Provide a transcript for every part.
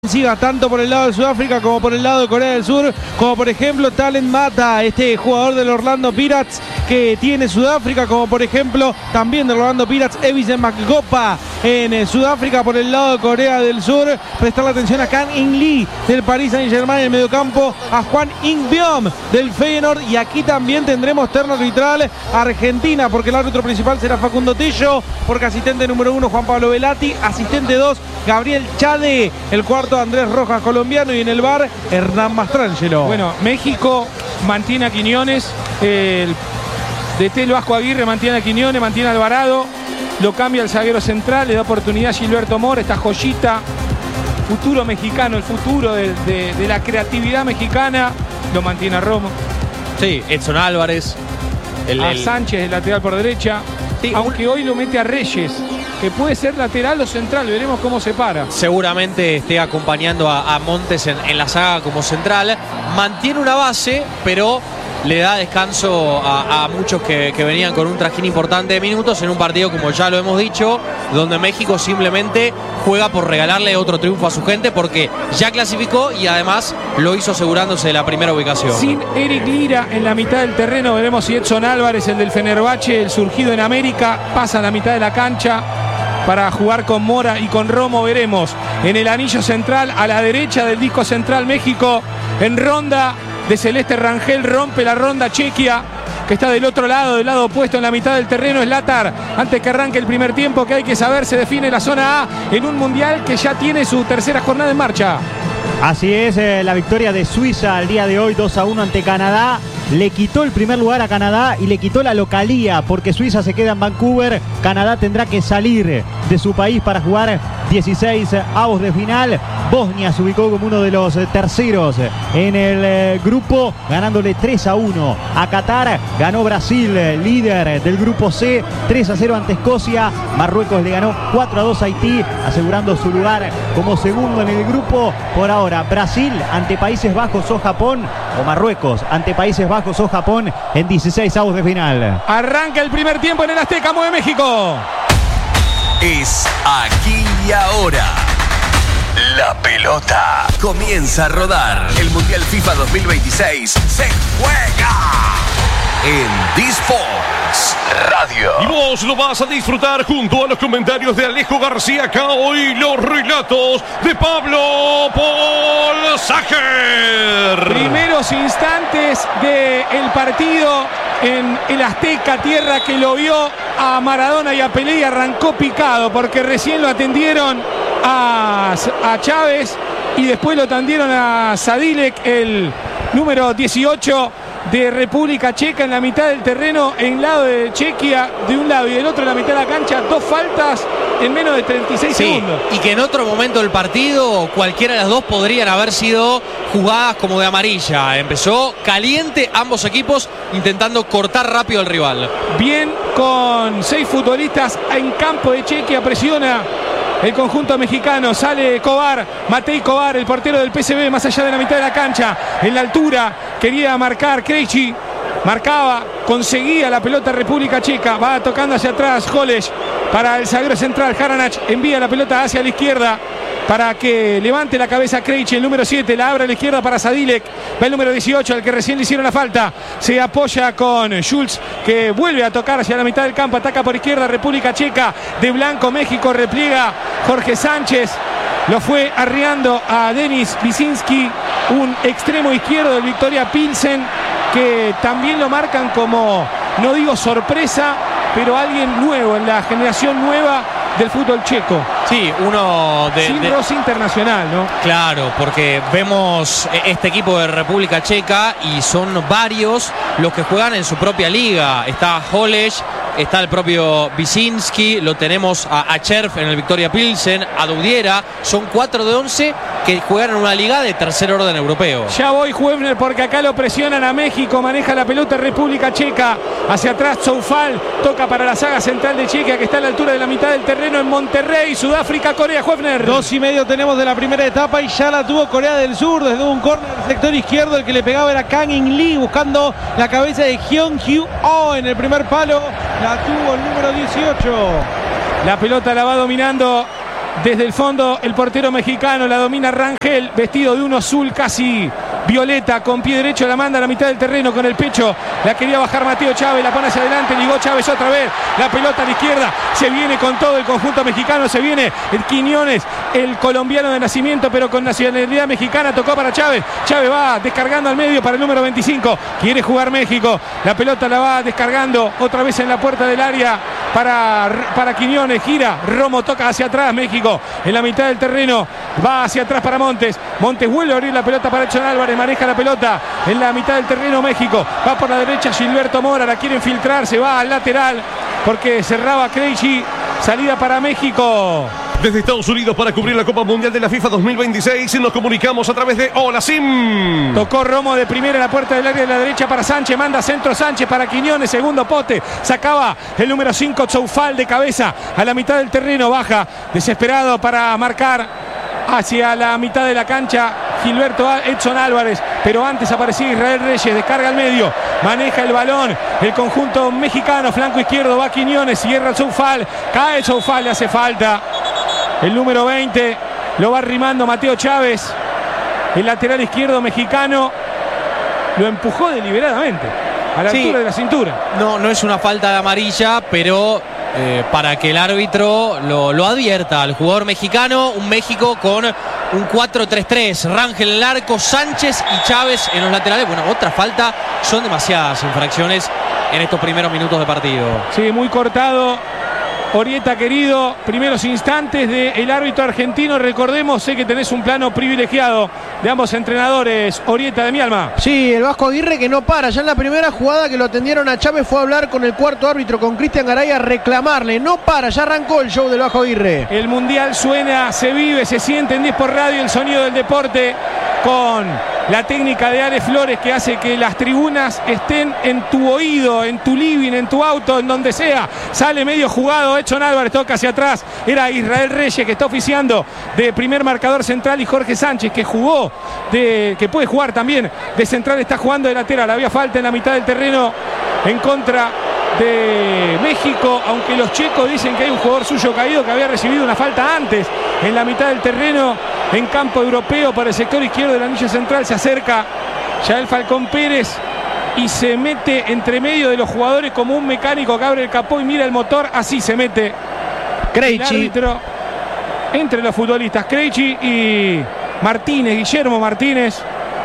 Siga tanto por el lado de Sudáfrica como por el lado de Corea del Sur, como por ejemplo Talent Mata, este jugador del Orlando Pirates que tiene Sudáfrica, como por ejemplo también del Orlando Pirates Evisen Magopa en Sudáfrica. Por el lado de Corea del Sur, prestarle atención a Kang In Lee del Paris Saint-Germain en el mediocampo, a Juan In-beom del Feyenoord, y aquí también tendremos terno arbitral Argentina, porque el árbitro principal será Facundo Tello, porque asistente número 1 Juan Pablo Velati, asistente 2 Gabriel Chade, el cuarto Andrés Rojas colombiano, y en el VAR Hernán Mastrangelo. Bueno, México mantiene a Quiñones, el DT Vasco Aguirre mantiene a Quiñones, mantiene a Alvarado, lo cambia el zaguero central, le da oportunidad a Gilberto Mora, esta joyita, futuro mexicano, el futuro de la creatividad mexicana, lo mantiene a Romo. Sí, Edson Álvarez. A Sánchez, el lateral por derecha, sí, aunque hoy lo mete a Reyes, que puede ser lateral o central, veremos cómo se para. Seguramente esté acompañando a Montes en la saga como central. Mantiene una base, pero le da descanso a muchos que venían con un trajín importante de minutos en un partido, como ya lo hemos dicho, donde México simplemente juega por regalarle otro triunfo a su gente, porque ya clasificó y además lo hizo asegurándose de la primera ubicación. Sin Eric Lira en la mitad del terreno, veremos si Edson Álvarez, el del Fenerbahce, el surgido en América, pasa a la mitad de la cancha para jugar con Mora y con Romo. Veremos en el anillo central, a la derecha del disco central, México en ronda de Celeste Rangel, rompe la ronda Chequia, que está del otro lado, del lado opuesto en la mitad del terreno. Es Latar, antes que arranque el primer tiempo, que hay que saber, se define la zona A en un mundial que ya tiene su tercera jornada en marcha. Así es, la victoria de Suiza al día de hoy, 2-1 ante Canadá. Le quitó el primer lugar a Canadá y le quitó la localía, porque Suiza se queda en Vancouver. Canadá tendrá que salir de su país para jugar 16 avos de final. Bosnia se ubicó como uno de los terceros en el grupo, ganándole 3-1 a Qatar. Ganó Brasil, líder del grupo C, 3-0 ante Escocia. Marruecos le ganó 4-2 a Haití, asegurando su lugar como segundo en el grupo. Por ahora, Brasil ante Países Bajos o Japón, o Marruecos ante Países Bajos o Japón en 16 avos de final. Arranca el primer tiempo en el Azteca, mueve México. Es aquí y ahora. La pelota comienza a rodar. El Mundial FIFA 2026 se juega en D-Sports Radio. Y vos lo vas a disfrutar junto a los comentarios de Alejo García Cao y los relatos de Pablo Polsager. Primeros instantes del partido en el Azteca, tierra que lo vio a Maradona y a Pelé, y arrancó picado porque recién lo atendieron a Chávez y después lo atendieron a Sadilek, el número 18 de República Checa, en la mitad del terreno, en lado de Chequia, de un lado y del otro en la mitad de la cancha. Dos faltas en menos de 36 segundos. Y que en otro momento del partido cualquiera de las dos podrían haber sido jugadas como de amarilla. Empezó caliente ambos equipos intentando cortar rápido al rival. Bien, con 6 futbolistas en campo de Chequia, presiona el conjunto mexicano. Sale Kovar, Matej Kovar, el portero del PSV, más allá de la mitad de la cancha, en la altura, quería marcar Krejci, marcaba, conseguía la pelota República Checa. Va tocando hacia atrás Holeš para el zaguero central. Haranach envía la pelota hacia la izquierda para que levante la cabeza Krejci, el número 7, la abre a la izquierda para Sadilek. Va el número 18, al que recién le hicieron la falta. Se apoya con Schultz, que vuelve a tocar hacia la mitad del campo. Ataca por izquierda República Checa. De blanco México, repliega Jorge Sánchez. Lo fue arriando a Denis Visinski, un extremo izquierdo del Victoria Pilsen, que también lo marcan como, no digo sorpresa, pero alguien nuevo en la generación nueva del fútbol checo. Sí, uno sin roce internacional, ¿no? Claro, porque vemos este equipo de República Checa y son varios los que juegan en su propia liga. Está Holeš, está el propio Visinski, lo tenemos a Cherf en el Victoria Pilsen, a Dudiera. Son 4 de 11 que juegan en una liga de tercer orden europeo. Ya voy, Huebner, porque acá lo presionan a México. Maneja la pelota República Checa. Hacia atrás Zoufal, toca para la saga central de Chequia, que está a la altura de la mitad del terreno en Monterrey. Sudáfrica, Corea, Huebner. 2:30 tenemos de la primera etapa y ya la tuvo Corea del Sur desde un córner del sector izquierdo. El que le pegaba era Kang In Lee, buscando la cabeza de Hyun-Kyu Oh en el primer palo. La tuvo el número 18. La pelota la va dominando Desde el fondo, el portero mexicano la domina Rangel, vestido de un azul casi violeta, con pie derecho la manda a la mitad del terreno con el pecho. La quería bajar Mateo Chávez, la pone hacia adelante, ligó Chávez otra vez. La pelota a la izquierda, se viene con todo el conjunto mexicano, se viene el Quiñones, el colombiano de nacimiento, pero con nacionalidad mexicana, tocó para Chávez. Chávez va descargando al medio para el número 25. Quiere jugar México. La pelota la va descargando otra vez en la puerta del área para Quiñones. Gira. Romo toca hacia atrás. México en la mitad del terreno. Va hacia atrás para Montes. Montes vuelve a abrir la pelota para Edson Álvarez. Maneja la pelota en la mitad del terreno México. Va por la derecha Gilberto Mora. La quiere infiltrar. Se va al lateral porque cerraba Krejci. Salida para México. Desde Estados Unidos para cubrir la Copa Mundial de la FIFA 2026 nos comunicamos a través de Hola Sim. Tocó Romo de primera en la puerta del área de la derecha para Sánchez, manda centro Sánchez para Quiñones, segundo poste, sacaba el número 5 Choufal de cabeza a la mitad del terreno, baja desesperado para marcar hacia la mitad de la cancha Edson Álvarez, pero antes aparecía Israel Reyes, descarga al medio, maneja el balón el conjunto mexicano, flanco izquierdo va Quiñones, cierra el Choufal, cae el Choufal, le hace falta. El número 20 lo va arrimando Mateo Chávez. El lateral izquierdo mexicano lo empujó deliberadamente a la altura de la cintura. No es una falta de amarilla, pero para que el árbitro lo advierta al jugador mexicano. Un México con un 4-3-3. Rangel en el arco, Sánchez y Chávez en los laterales. Bueno, otra falta. Son demasiadas infracciones en estos primeros minutos de partido. Sí, muy cortado. Orieta, querido, primeros instantes del árbitro argentino. Recordemos, sé que tenés un plano privilegiado de ambos entrenadores. Orieta, de mi alma. Sí, el Vasco Aguirre que no para. Ya en la primera jugada que lo atendieron a Chávez fue a hablar con el cuarto árbitro, con Cristian Garay, a reclamarle. No para, ya arrancó el show del Vasco Aguirre. El Mundial suena, se vive, se siente en 10 por radio, el sonido del deporte, con la técnica de Ale Flores que hace que las tribunas estén en tu oído, en tu living, en tu auto, en donde sea. Sale medio jugado, Edson Álvarez toca hacia atrás. Era Israel Reyes que está oficiando de primer marcador central y Jorge Sánchez que jugó, que puede jugar también de central, está jugando de lateral. Había falta en la mitad del terreno en contra de México, aunque los checos dicen que hay un jugador suyo caído que había recibido una falta antes en la mitad del terreno en campo europeo para el sector izquierdo del anillo central. Se acerca Yael Falcón Pérez y se mete entre medio de los jugadores como un mecánico que abre el capó y mira el motor. Así se mete Krejci, el árbitro, entre los futbolistas. Krejci y Martínez, Guillermo Martínez,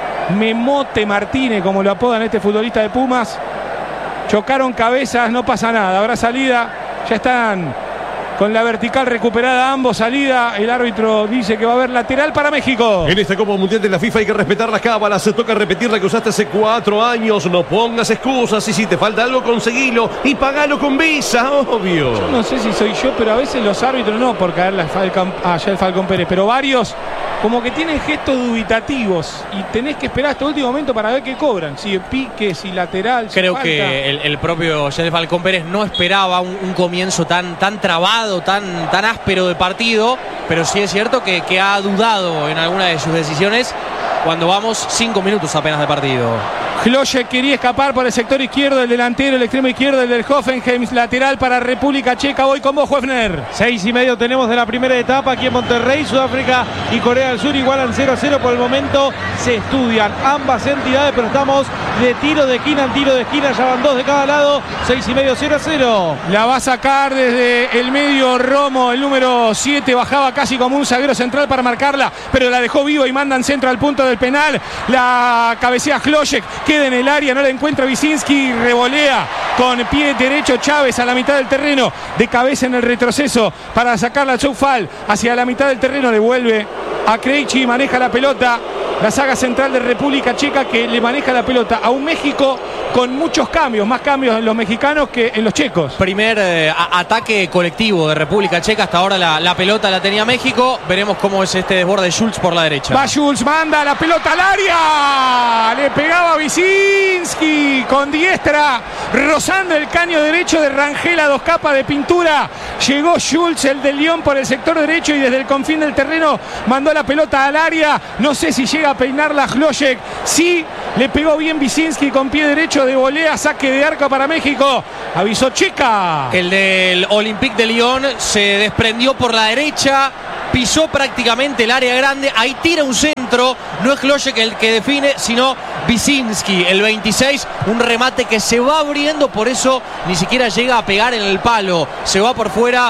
Memote Martínez, como lo apodan este futbolista de Pumas. Chocaron cabezas, no pasa nada, habrá salida, ya están con la vertical recuperada ambos, salida, el árbitro dice que va a haber lateral para México. En esta Copa Mundial de la FIFA hay que respetar las cábalas, se toca repetir la que usaste hace 4 años, no pongas excusas, y si te falta algo conseguilo y pagalo con Visa, obvio. Yo no sé si soy yo, pero a veces los árbitros, no por caerle a Yael Falcón Pérez, pero varios como que tienen gestos dubitativos y tenés que esperar hasta el último momento para ver qué cobran, si pique, si lateral, si creo falta. Que el propio Yael Falcón Pérez no esperaba un comienzo tan trabado, tan áspero de partido, pero sí es cierto que ha dudado en alguna de sus decisiones cuando vamos 5 minutos apenas de partido. Klojek quería escapar por el sector izquierdo, el delantero, el extremo izquierdo, el del Hoffenheim, lateral para República Checa. Voy con vos, Hefner. 6:30 tenemos de la primera etapa aquí en Monterrey. Sudáfrica y Corea del Sur igualan 0-0 por el momento. Se estudian ambas entidades, pero estamos de tiro de esquina en tiro de esquina. Ya van 2 de cada lado. 6:30, 0-0. La va a sacar desde el medio Romo, el número 7. Bajaba casi como un zaguero central para marcarla, pero la dejó viva y mandan centro al punto del penal. La cabecea Klojek, queda en el área, no la encuentra Visinski, revolea con pie derecho Chávez a la mitad del terreno, de cabeza en el retroceso para sacarla a Choufal hacia la mitad del terreno, devuelve a Krejci, maneja la pelota la saga central de República Checa, que le maneja la pelota a un México con muchos cambios, más cambios en los mexicanos que en los checos. Primer ataque colectivo de República Checa, hasta ahora la pelota la tenía México, veremos cómo es este desborde de Schultz por la derecha. Va Schultz, manda la pelota al área, le pegaba Visinski con diestra, rozando el caño derecho de Rangel a 2 capas de pintura. Llegó Schultz, el de León, por el sector derecho y desde el confín del terreno mandó la pelota al área. No sé si llega a peinarla Klojek. Sí, le pegó bien Visinski con pie derecho de volea, saque de arco para México. Avisó Checa. El del Olympique de Lyon se desprendió por la derecha pisó prácticamente el área grande, ahí tira un centro, no es Glojek el que define, sino Wisinski, el 26, un remate que se va abriendo, por eso ni siquiera llega a pegar en el palo, se va por fuera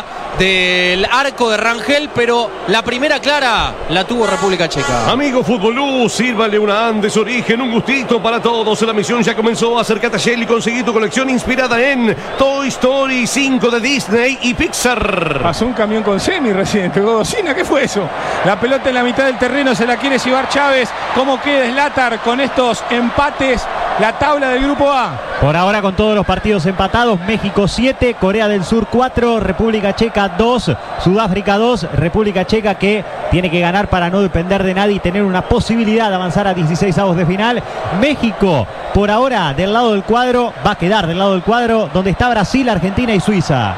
del arco de Rangel, pero la primera clara la tuvo República Checa. Amigo Futbolú, sírvale una Andes Origen, un gustito para todos. La misión ya comenzó. Acércate a Shell y conseguí tu colección inspirada en Toy Story 5 de Disney y Pixar. Pasó un camión con semi recién, pegó Docina, ¿qué fue eso? La pelota en la mitad del terreno se la quiere llevar Chávez. ¿Cómo queda Zlatar con estos empates? La tabla del grupo A. Por ahora, con todos los partidos empatados, México 7, Corea del Sur 4, República Checa 2, Sudáfrica 2, República Checa que tiene que ganar para no depender de nadie y tener una posibilidad de avanzar a 16avos de final. México, por ahora, del lado del cuadro, va a quedar del lado del cuadro donde está Brasil, Argentina y Suiza.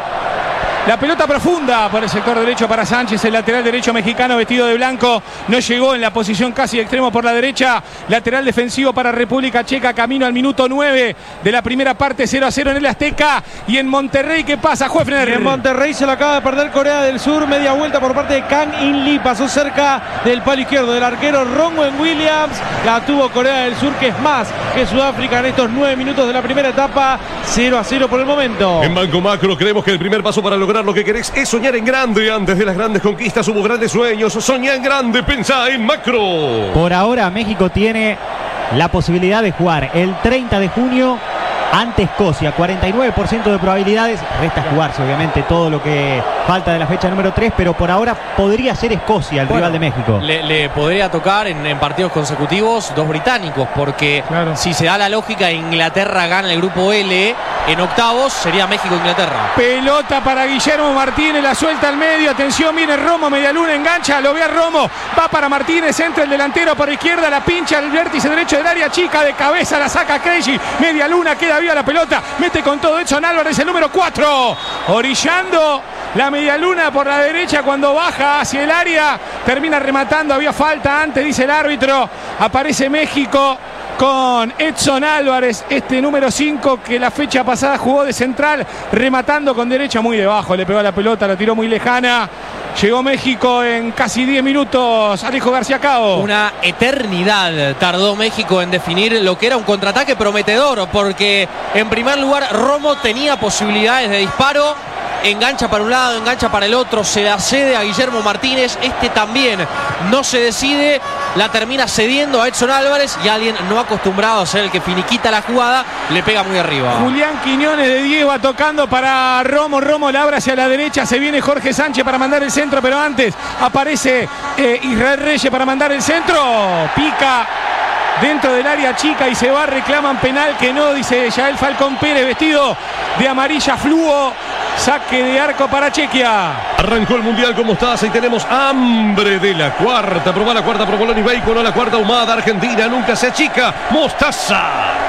La pelota profunda por el sector derecho para Sánchez, el lateral derecho mexicano vestido de blanco. No llegó en la posición casi extremo por la derecha. Lateral defensivo para República Checa, camino al minuto 9 de la primera parte, 0-0 en el Azteca. Y en Monterrey, ¿qué pasa, Huefner? En Monterrey se lo acaba de perder Corea del Sur, media vuelta por parte de Kang In Lee, pasó cerca del palo izquierdo del arquero Ronwen Williams. La tuvo Corea del Sur, que es más que Sudáfrica en estos 9 minutos de la primera etapa. 0-0 por el momento. En Banco Macro creemos que el primer paso para lograr lo que querés es soñar en grande. Antes de las grandes conquistas hubo grandes sueños. Soñá en grande, pensá en macro. Por ahora México tiene la posibilidad de jugar el 30 de junio ante Escocia, 49% de probabilidades. Resta jugarse obviamente todo lo que falta de la fecha número 3, pero por ahora podría ser Escocia el rival de México. Le podría tocar en partidos consecutivos dos británicos, porque claro, si se da la lógica, Inglaterra gana el grupo L, en octavos sería México-Inglaterra. Pelota para Guillermo Martínez, la suelta al medio, atención, viene Romo, media luna, engancha, lo ve a Romo, va para Martínez, entra el delantero por izquierda, la pincha al vértice derecho del área chica, de cabeza la saca Krejci, media luna, queda viva la pelota, mete con todo Edson Álvarez, el número 4, orillando la media luna por la derecha cuando baja hacia el área, termina rematando, había falta antes, dice el árbitro, aparece México con Edson Álvarez, este número 5 que la fecha pasada jugó de central, rematando con derecha muy debajo, le pegó a la pelota, la tiró muy lejana. Llegó México en casi 10 minutos, Alejo García Cao. Una eternidad tardó México en definir lo que era un contraataque prometedor, porque en primer lugar Romo tenía posibilidades de disparo, engancha para un lado, engancha para el otro, se la cede a Guillermo Martínez, este también no se decide, la termina cediendo a Edson Álvarez y alguien no acostumbrado a ser el que finiquita la jugada, le pega muy arriba. Julián Quiñones de Diego va tocando para Romo, Romo la abre hacia la derecha, se viene Jorge Sánchez para mandar el centro, pero antes aparece Israel Reyes para mandar el centro, pica dentro del área chica y se va, reclaman penal que no, dice Yael Falcón Pérez vestido de amarilla fluo. Saque de arco para Chequia. Arrancó el Mundial como estás y tenemos hambre de la cuarta. Probá la cuarta Provolone y Bacon, la cuarta ahumada. Argentina nunca se achica. Mostaza.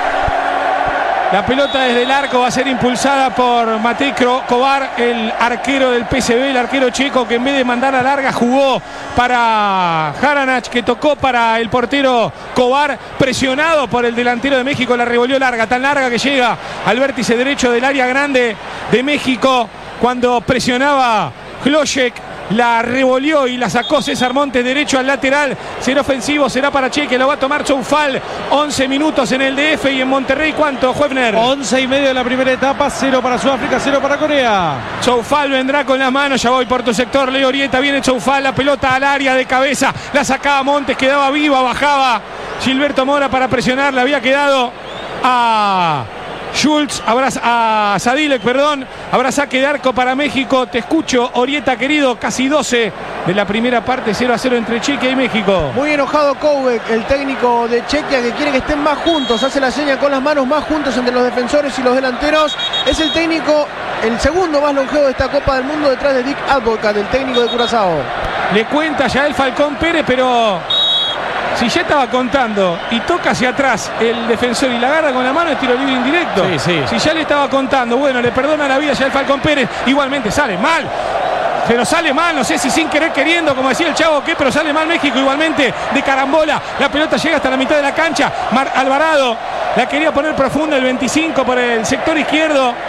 La pelota desde el arco va a ser impulsada por Matej Kovar, el arquero del PSV, el arquero checo, que en vez de mandar a larga jugó para Haranach, que tocó para el portero Kovar, presionado por el delantero de México, la revolvió larga, tan larga que llega al vértice derecho del área grande de México. Cuando presionaba Glojek, la revolvió y la sacó César Montes derecho al lateral. Será ofensivo, será para Cheque, lo va a tomar Choufal. 11 minutos en el DF y en Monterrey, ¿cuánto, Huefner? 11 y medio de la primera etapa, 0 para Sudáfrica, 0 para Corea. Choufal vendrá con las manos, ya voy por tu sector, Leo Orieta, viene Choufal, la pelota al área de cabeza, la sacaba Montes, quedaba viva, bajaba Gilberto Mora para presionar, le había quedado a Schultz, a Sadilek, perdón, habrá saque de arco para México. Te escucho, Orieta querido, casi 12 de la primera parte, 0-0 entre Chequia y México. Muy enojado Koubek, el técnico de Chequia, que quiere que estén más juntos, hace la seña con las manos, más juntos entre los defensores y los delanteros. Es el técnico, el segundo más longevo de esta Copa del Mundo, detrás de Dick Advocaat, el técnico de Curazao. Le cuenta ya el Falcón Pérez, pero si ya estaba contando y toca hacia atrás el defensor y la agarra con la mano, es tiro libre indirecto. Sí. Si ya le estaba contando, bueno, le perdona la vida ya el Falcón Pérez, igualmente sale mal. Pero sale mal, no sé si sin querer queriendo, como decía el Chavo, ¿qué? Pero sale mal México igualmente de carambola. La pelota llega hasta la mitad de la cancha. Alvarado la quería poner profunda, el 25 por el sector izquierdo.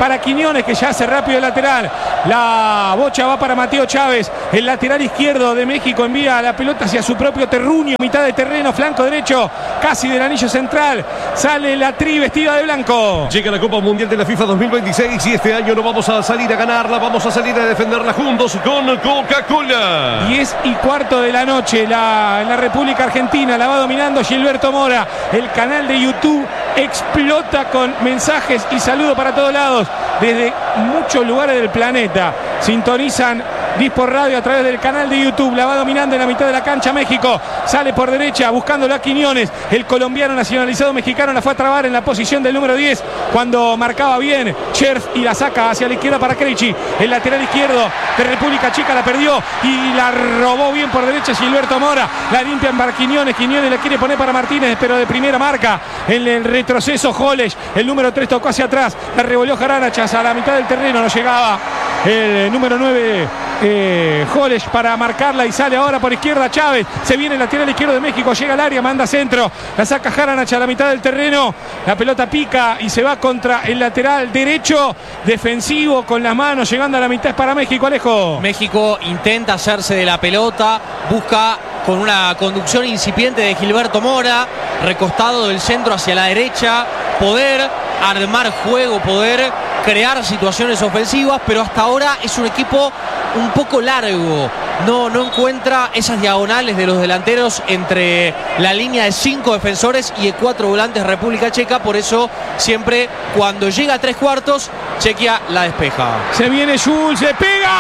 para Quiñones, que ya hace rápido el lateral. La bocha va para Mateo Chávez, el lateral izquierdo de México, envía la pelota hacia su propio terruño, mitad de terreno, flanco derecho, casi del anillo central. Sale la tri vestida de blanco. Llega la Copa Mundial de la FIFA 2026 y este año no vamos a salir a ganarla, vamos a salir a defenderla juntos con Coca-Cola. 10:15 de la noche, la República Argentina la va dominando Gilberto Mora. El canal de YouTube explota con mensajes y saludos para todos lados. Desde muchos lugares del planeta sintonizan Disport Radio a través del canal de YouTube. La va dominando en la mitad de la cancha México. Sale por derecha buscándolo a Quiñones. El colombiano nacionalizado mexicano la fue a trabar en la posición del número 10 cuando marcaba bien Cherf y la saca hacia la izquierda para Krejci. El lateral izquierdo de República Checa la perdió y la robó bien por derecha Gilberto Mora. La limpian para Quiñones. Quiñones la quiere poner para Martínez, pero de primera marca. En el retroceso Holech, el número 3 tocó hacia atrás. La revolvió Jaranachas a la mitad del terreno. No llegaba el número 9 Holech para marcarla y sale ahora por izquierda Chávez. Se viene el lateral izquierdo de México, llega al área, manda centro, la saca Jaranach a la mitad del terreno. La pelota pica y se va contra el lateral derecho defensivo con las manos, llegando a la mitad. Es para México, Alejo. México intenta hacerse de la pelota, busca con una conducción incipiente de Gilberto Mora, recostado del centro hacia la derecha, poder armar juego, poder crear situaciones ofensivas, pero hasta ahora es un equipo un poco largo. No encuentra esas diagonales de los delanteros entre la línea de 5 defensores y de 4 volantes República Checa. Por eso siempre cuando llega a 3/4 Chequia la despeja. Se viene Jules, se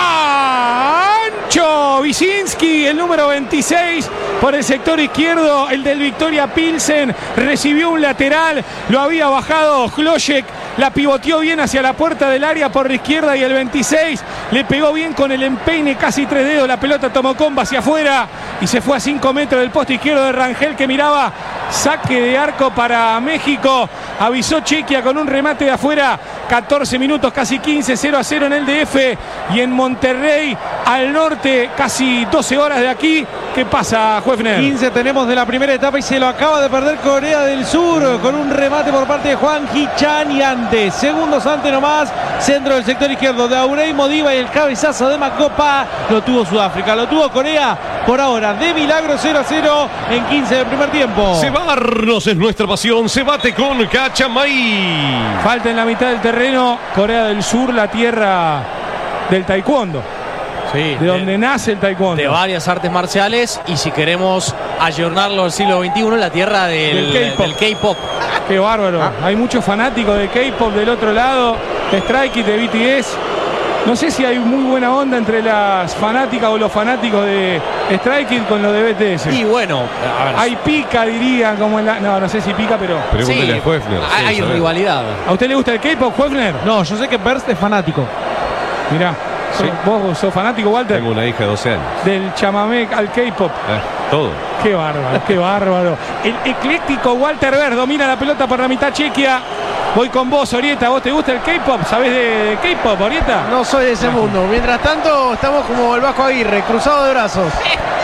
pega ancho Wyszynski, el número 26 por el sector izquierdo, el del Victoria Pilsen. Recibió un lateral, lo había bajado Hlojek, la pivoteó bien hacia la puerta del área por la izquierda y el 26 le pegó bien con el empeine, casi 3 dedos. La pelota tomó comba hacia afuera y se fue a 5 metros del poste izquierdo de Rangel, que miraba. Saque de arco para México. Avisó Chequia con un remate de afuera. 14 minutos, casi 15, 0-0 en el DF y en Monterrey, al norte, casi 12 horas de aquí. ¿Qué pasa, Juefner? 15 tenemos de la primera etapa y se lo acaba de perder Corea del Sur con un remate por parte de Juan Hichan y antes. Segundos antes nomás, centro del sector izquierdo de Aurey Modiva y el cabezazo de Macopa. Lo tuvo Sudáfrica, lo tuvo Corea. Por ahora, de milagro 0-0 en 15 del primer tiempo. Cebarnos es nuestra pasión. Se bate con Cachamay. Falta en la mitad del terreno. Corea del Sur, la tierra del taekwondo. Sí, de donde nace el taekwondo. De varias artes marciales y si queremos ayornarlo al siglo XXI, la tierra del K-pop. Qué bárbaro. Hay muchos fanáticos de K-pop del otro lado. Strike It de BTS. No sé si hay muy buena onda entre las fanáticas o los fanáticos de Strike It con los de BTS. Y bueno, a ver. Hay pica, dirían, como en la... No sé si pica, pero... Pregúntele a Juefner. Hay rivalidad. ¿A usted le gusta el K-pop, Juefner? No, yo sé que Berst es fanático. Mirá. Sí. ¿Vos sos fanático, Walter? Tengo una hija de 12 años. Del chamamé al K-pop. Todo. Qué bárbaro, qué bárbaro. El ecléctico Walter Berst domina la pelota por la mitad Chequia. Voy con vos, Orieta. ¿Vos te gusta el K-pop? ¿Sabés de K-pop, Orieta? No soy de ese mundo. Mientras tanto, estamos como el Vasco Aguirre, cruzado de brazos.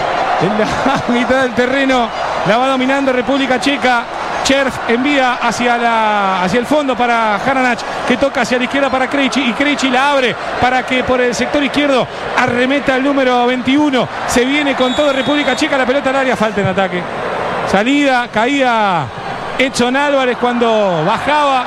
En la mitad del terreno la va dominando República Checa. Cherf envía hacia el fondo para Jaranach, que toca hacia la izquierda para Krejci y Krejci la abre para que por el sector izquierdo arremeta el número 21. Se viene con todo República Checa, la pelota al área, falta en ataque. Salida, caía Edson Álvarez cuando bajaba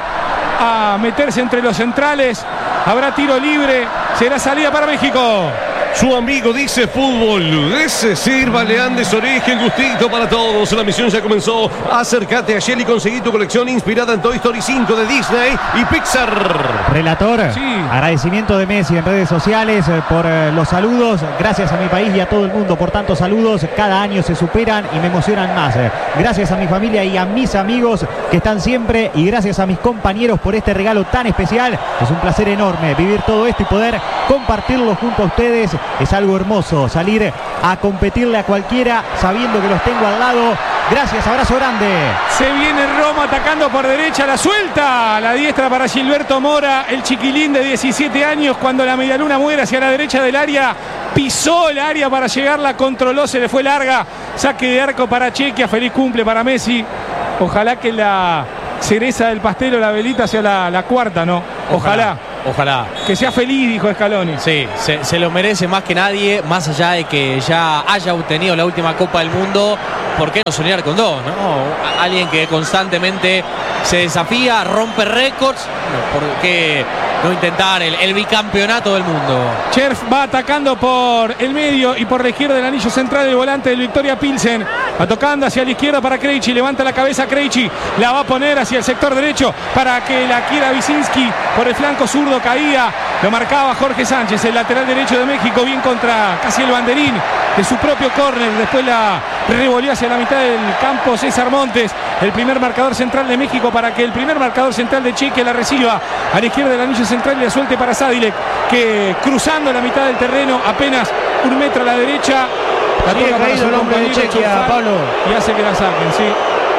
a meterse entre los centrales. Habrá tiro libre, será salida para México. Su amigo dice fútbol. Ese sírvale Andes Origen, gustito para todos. La misión ya comenzó. Acércate a Shell y conseguí tu colección inspirada en Toy Story 5 de Disney y Pixar. Relator, sí. Agradecimiento de Messi en redes sociales por los saludos. Gracias a mi país y a todo el mundo por tantos saludos. Cada año se superan y me emocionan más. Gracias a mi familia y a mis amigos que están siempre, y gracias a mis compañeros por este regalo tan especial. Es un placer enorme vivir todo esto y poder compartirlo junto a ustedes. Es algo hermoso salir a competirle a cualquiera sabiendo que los tengo al lado. Gracias, abrazo grande. Se viene Roma atacando por derecha, la suelta. La diestra para Gilberto Mora, el chiquilín de 17 años, cuando la medialuna muere hacia la derecha del área. Pisó el área para llegar, la controló, se le fue larga. Saque de arco para Chequia, feliz cumple para Messi. Ojalá que la cereza del pastel o la velita sea la cuarta, ¿no? Ojalá. Ojalá. Que sea feliz, dijo Scaloni. Sí, se lo merece más que nadie, más allá de que ya haya obtenido la última Copa del Mundo. ¿Por qué no soñar con dos, no? Alguien que constantemente se desafía, rompe récords. ¿Por qué no intentar el bicampeonato del mundo? Cherf va atacando por el medio y por la izquierda del anillo central del volante del Victoria Pilsen. Va tocando hacia la izquierda para Krejci. Levanta la cabeza Krejci. La va a poner hacia el sector derecho para que la quiera Wyszynski. Por el flanco zurdo caía. Lo marcaba Jorge Sánchez, el lateral derecho de México. Bien contra casi el banderín de su propio córner. Después la revolvió hacia la mitad del campo César Montes, el primer marcador central de México, para que el primer marcador central de Chequia la reciba a la izquierda del anillo central y la suelte para Sadilek, que cruzando la mitad del terreno, apenas 1 metro a la derecha, la toca para su el hombre de compañero Chequia, Chofal, Pablo. y hace que la saquen, sí.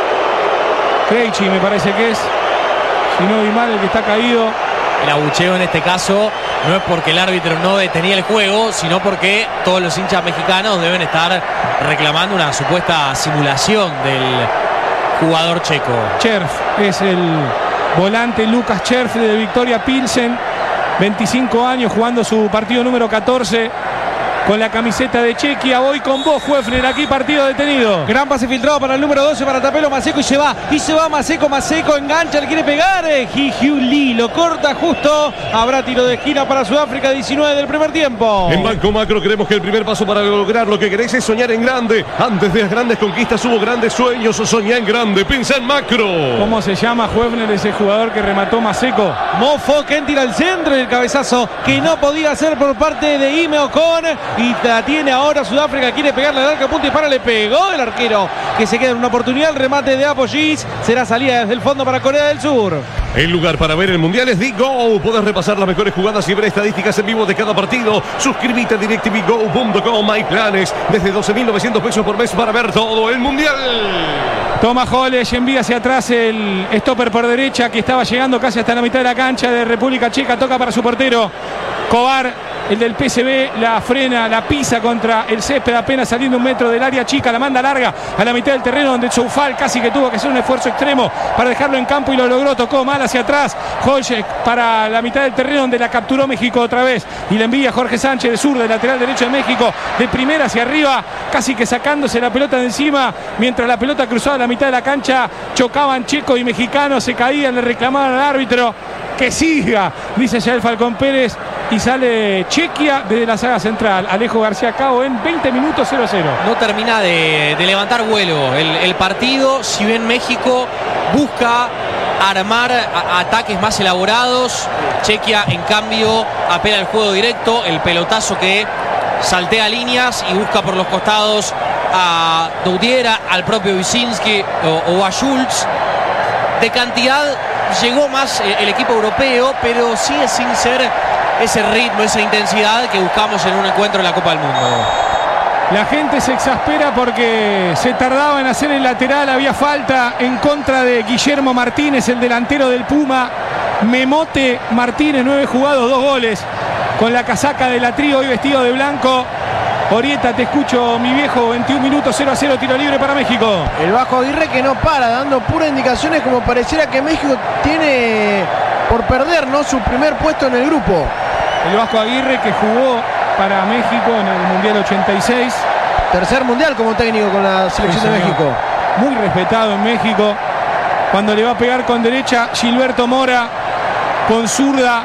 Krejci me parece que es, si no vi mal, el que está caído. El abucheo en este caso no es porque el árbitro no detenía el juego, sino porque todos los hinchas mexicanos deben estar reclamando una supuesta simulación del jugador checo. Cherf es el volante Lucas Cherf de Victoria Pilsen, 25 años, jugando su partido número 14 con la camiseta de Chequia. Voy con vos, Juefner, aquí partido detenido. Gran pase filtrado para el número 12 para Tapelo Maseco y se va Maseco, engancha, le quiere pegar. Ji-Hyu Lee lo corta justo. Habrá tiro de esquina para Sudáfrica, 19 del primer tiempo. En Banco Macro creemos que el primer paso para lograr lo que queréis es soñar en grande. Antes de las grandes conquistas hubo grandes sueños. Soñá en grande, piensa en macro. ¿Cómo se llama, Juefner, ese jugador que remató Maseco? Mo Foken tira al centro y el cabezazo que no podía hacer por parte de Ime Ocon. Y la tiene ahora Sudáfrica, quiere pegarle al arco, punto y para, le pegó el arquero, que se queda en una oportunidad. El remate de Apoyis será salida desde el fondo para Corea del Sur. El lugar para ver el Mundial es DiGo. Podés repasar las mejores jugadas y ver estadísticas en vivo de cada partido. Suscríbete a DirecTVGo.com. Hay planes desde 12.900 pesos por mes para ver todo el Mundial. Toma Holech, envía hacia atrás el stopper por derecha, que estaba llegando casi hasta la mitad de la cancha de República Checa. Toca para su portero Kovar, el del PSV, la frena, la pisa contra el césped, apenas saliendo 1 metro del área chica, la manda larga a la mitad del terreno, donde Choufal casi que tuvo que hacer un esfuerzo extremo para dejarlo en campo y lo logró. Tocó mal hacia atrás Holech para la mitad del terreno, donde la capturó México otra vez y la envía Jorge Sánchez de sur, del lateral derecho de México, de primera hacia arriba, casi que sacándose la pelota de encima, mientras la pelota cruzaba la mitad de la cancha. Chocaban checos y mexicanos, se caían, le reclamaban al árbitro que siga, dice ya el Falcón Pérez, y sale Chequia desde la saga central. Alejo García Cao en 20 minutos 0-0. No termina de levantar vuelo el partido, si bien México busca armar ataques más elaborados. Chequia, en cambio, apela al juego directo, el pelotazo que saltea líneas y busca por los costados a Doudiera, al propio Wyszynski o a Schultz. De cantidad llegó más el equipo europeo, pero sigue sin ser ese ritmo, esa intensidad que buscamos en un encuentro en la Copa del Mundo. La gente se exaspera porque se tardaba en hacer el lateral, había falta en contra de Guillermo Martínez, el delantero del Puma. Memote Martínez, 9 jugados, 2 goles, con la casaca de la Tri, hoy vestido de blanco. Orieta, te escucho, mi viejo. 21 minutos, 0-0, tiro libre para México. El Vasco Aguirre, que no para, dando puras indicaciones, como pareciera que México tiene por perder, ¿no?, su primer puesto en el grupo. El Vasco Aguirre, que jugó para México en el Mundial 86. Tercer mundial como técnico con la selección, sí, de México. Muy respetado en México. Cuando le va a pegar con derecha, Gilberto Mora, con zurda,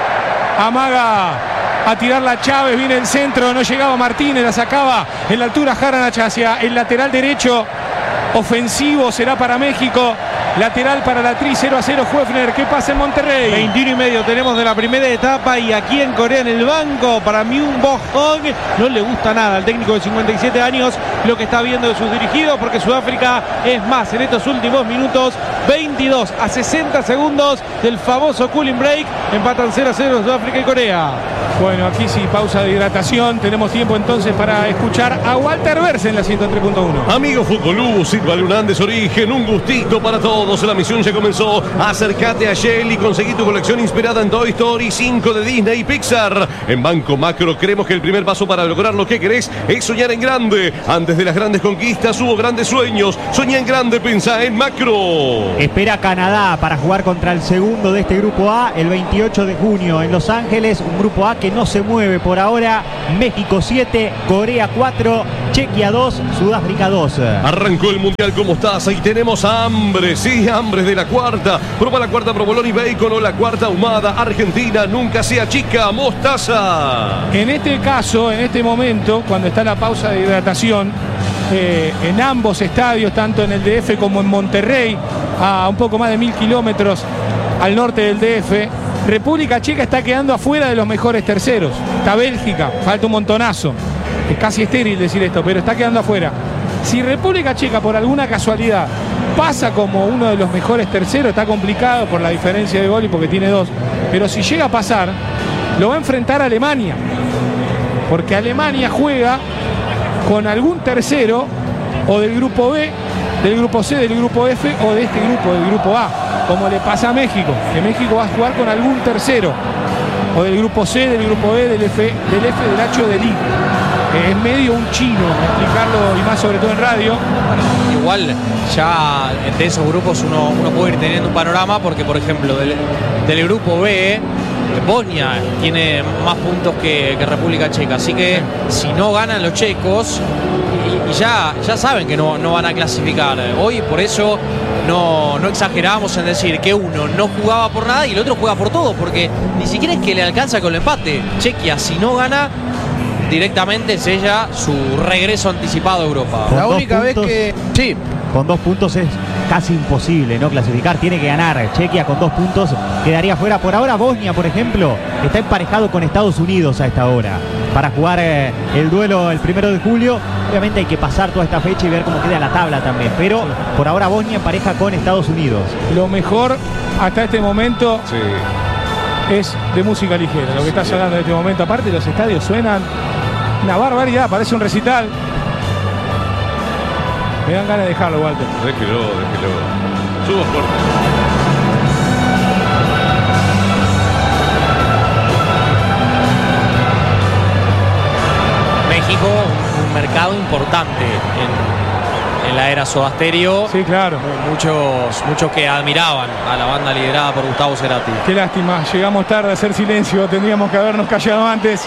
amaga a tirar la Chávez, viene el centro, no llegaba Martínez, la sacaba en la altura Jaranach hacia el lateral derecho. Ofensivo será para México, lateral para la Tri, 0-0 Juefner. ¿Qué pasa en Monterrey? 21 y medio tenemos de la primera etapa, y aquí en Corea, en el banco, para Myung Bo Hong no le gusta nada al técnico de 57 años lo que está viendo de sus dirigidos, porque Sudáfrica es más en estos últimos minutos. 22 a 60 segundos del famoso cooling break, empatan 0-0 Sudáfrica y Corea. Bueno, aquí sí, pausa de hidratación. Tenemos tiempo entonces para escuchar a Walter Berse en la 103.1. Amigo Futbolú, Silva Lunandes Origen, un gustito para todos. La misión ya comenzó. Acércate a Shell y conseguí tu colección inspirada en Toy Story 5 de Disney y Pixar. En Banco Macro creemos que el primer paso para lograr lo que querés es soñar en grande. Antes de las grandes conquistas hubo grandes sueños. Soñá en grande, pensá en macro. Espera Canadá para jugar contra el segundo de este grupo A el 28 de junio en Los Ángeles. Un grupo A que no se mueve por ahora. México 7, Corea 4, Chequia 2, Sudáfrica 2. Arrancó el Mundial como estás y tenemos hambre, sí, hambre de la cuarta. Prueba la cuarta provolone y bacon o la cuarta ahumada. Argentina nunca sea chica, mostaza. En este caso, en este momento, cuando está la pausa de hidratación, en ambos estadios, tanto en el DF como en Monterrey, a un poco más de 1000 kilómetros al norte del DF, República Checa está quedando afuera de los mejores terceros. Está Bélgica, falta un montonazo. Es casi estéril decir esto, pero está quedando afuera. Si República Checa por alguna casualidad pasa como uno de los mejores terceros, está complicado por la diferencia de gol y porque tiene 2. Pero si llega a pasar, lo va a enfrentar a Alemania. Porque Alemania juega con algún tercero o del grupo B, del grupo C, del grupo F o de este grupo, del grupo A. Como le pasa a México, que México va a jugar con algún tercero, o del grupo C, del grupo B, del F, del H o del I. Es medio un chino explicarlo, y más sobre todo en radio. Igual ya de esos grupos uno puede ir teniendo un panorama, porque por ejemplo del grupo B, Bosnia tiene más puntos que República Checa, así que si no ganan los checos, y ya saben que no van a clasificar. Hoy por eso no exageramos en decir que uno no jugaba por nada y el otro juega por todo, porque ni siquiera es que le alcanza con el empate. Chequia, si no gana, directamente sella su regreso anticipado a Europa. La única vez que... Sí. Con 2 puntos es casi imposible no clasificar, tiene que ganar. Chequia con 2 puntos quedaría fuera. Por ahora Bosnia, por ejemplo, está emparejado con Estados Unidos a esta hora para jugar el duelo el 1 de julio. Obviamente hay que pasar toda esta fecha y ver cómo queda la tabla también, pero por ahora Bosnia empareja con Estados Unidos. Lo mejor hasta este momento es de música ligera, lo que está sonando en este momento. Aparte los estadios suenan una barbaridad, parece un recital. Me dan ganas de dejarlo, Walter. Déjelo. Subo fuerte. México, un mercado importante en la era Soda Stereo. Sí, claro. Muchos que admiraban a la banda liderada por Gustavo Cerati. Qué lástima, llegamos tarde a hacer silencio, tendríamos que habernos callado antes.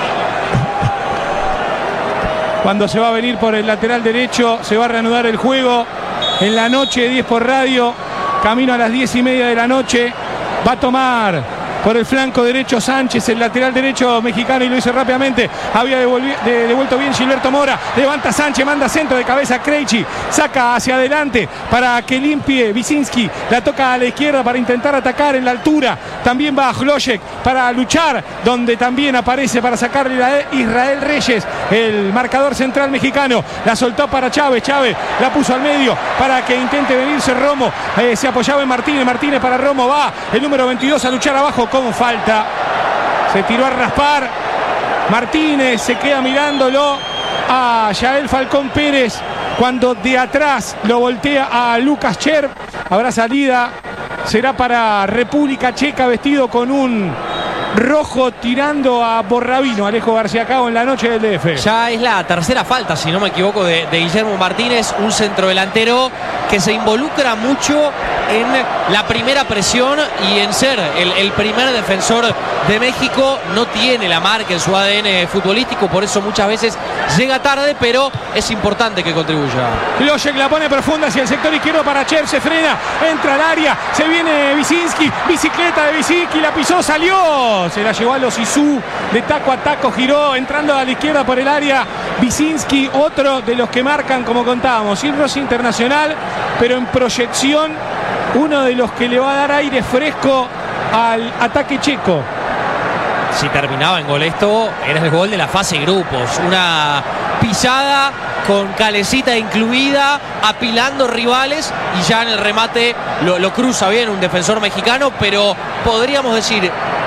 Cuando se va a venir por el lateral derecho, se va a reanudar el juego en la noche, 10 por radio, camino a las 10:30 de la noche. Va a tomar por el flanco derecho Sánchez, el lateral derecho mexicano, y lo hizo rápidamente. Había devuelto bien Gilberto Mora. Levanta Sánchez, manda centro de cabeza Krejci. Saca hacia adelante para que limpie Wyszynski. La toca a la izquierda para intentar atacar en la altura. También va Hlojek para luchar, donde también aparece para sacarle a Israel Reyes, el marcador central mexicano. La soltó para Chávez. Chávez la puso al medio para que intente venirse Romo. Se apoyaba en Martínez. Martínez para Romo. Va el número 22 a luchar abajo con falta. Se tiró a raspar. Martínez se queda mirándolo a Yael Falcón Pérez cuando de atrás lo voltea a Lucas Cherv. Habrá salida. Será para República Checa, vestido con un rojo tirando a Borrabino, Alejo García Cao, en la noche del DF. Ya es la tercera falta, si no me equivoco, de Guillermo Martínez, un centrodelantero que se involucra mucho en la primera presión y en ser el primer defensor de México. No tiene la marca en su ADN futbolístico, por eso muchas veces llega tarde, pero es importante que contribuya. Hlojek la pone profunda hacia el sector izquierdo para Cherv, se frena, entra al área, se viene Wyszynski, bicicleta de Wyszynski, la pisó, salió, se la llevó a los Isú, de taco a taco giró, entrando a la izquierda por el área. Wyszynski, otro de los que marcan, como contábamos, Irros internacional, pero en proyección, uno de los que le va a dar aire fresco al ataque checo. Si terminaba en gol esto, era el gol de la fase grupos. Una pisada con calecita incluida, apilando rivales, y ya en el remate lo cruza bien un defensor mexicano, pero podríamos decir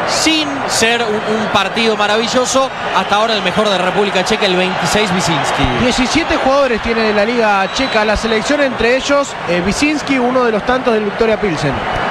sin ser un partido maravilloso. Hasta ahora el mejor de República Checa, el 26, Visinski. 17 jugadores tiene la Liga Checa la selección, entre ellos Visinski, uno de los tantos del Victoria Pilsen.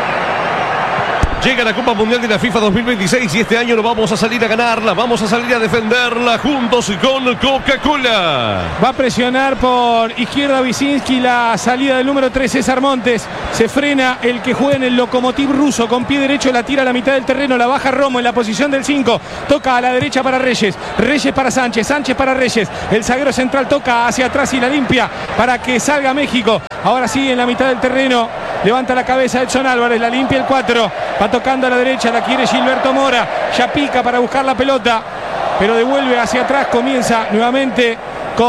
Llega la Copa Mundial de la FIFA 2026 y este año no vamos a salir a ganarla, vamos a salir a defenderla juntos con Coca-Cola. Va a presionar por izquierda Visinski, la salida del número 3 César Montes. Se frena el que juega en el Lokomotiv ruso, con pie derecho la tira a la mitad del terreno, la baja Romo en la posición del 5. Toca a la derecha para Reyes, Reyes para Sánchez, Sánchez para Reyes. El zaguero central toca hacia atrás y la limpia para que salga México. Ahora sí, en la mitad del terreno, levanta la cabeza Edson Álvarez, la limpia el 4. Va tocando a la derecha, la quiere Gilberto Mora. Ya pica para buscar la pelota, pero devuelve hacia atrás. Comienza nuevamente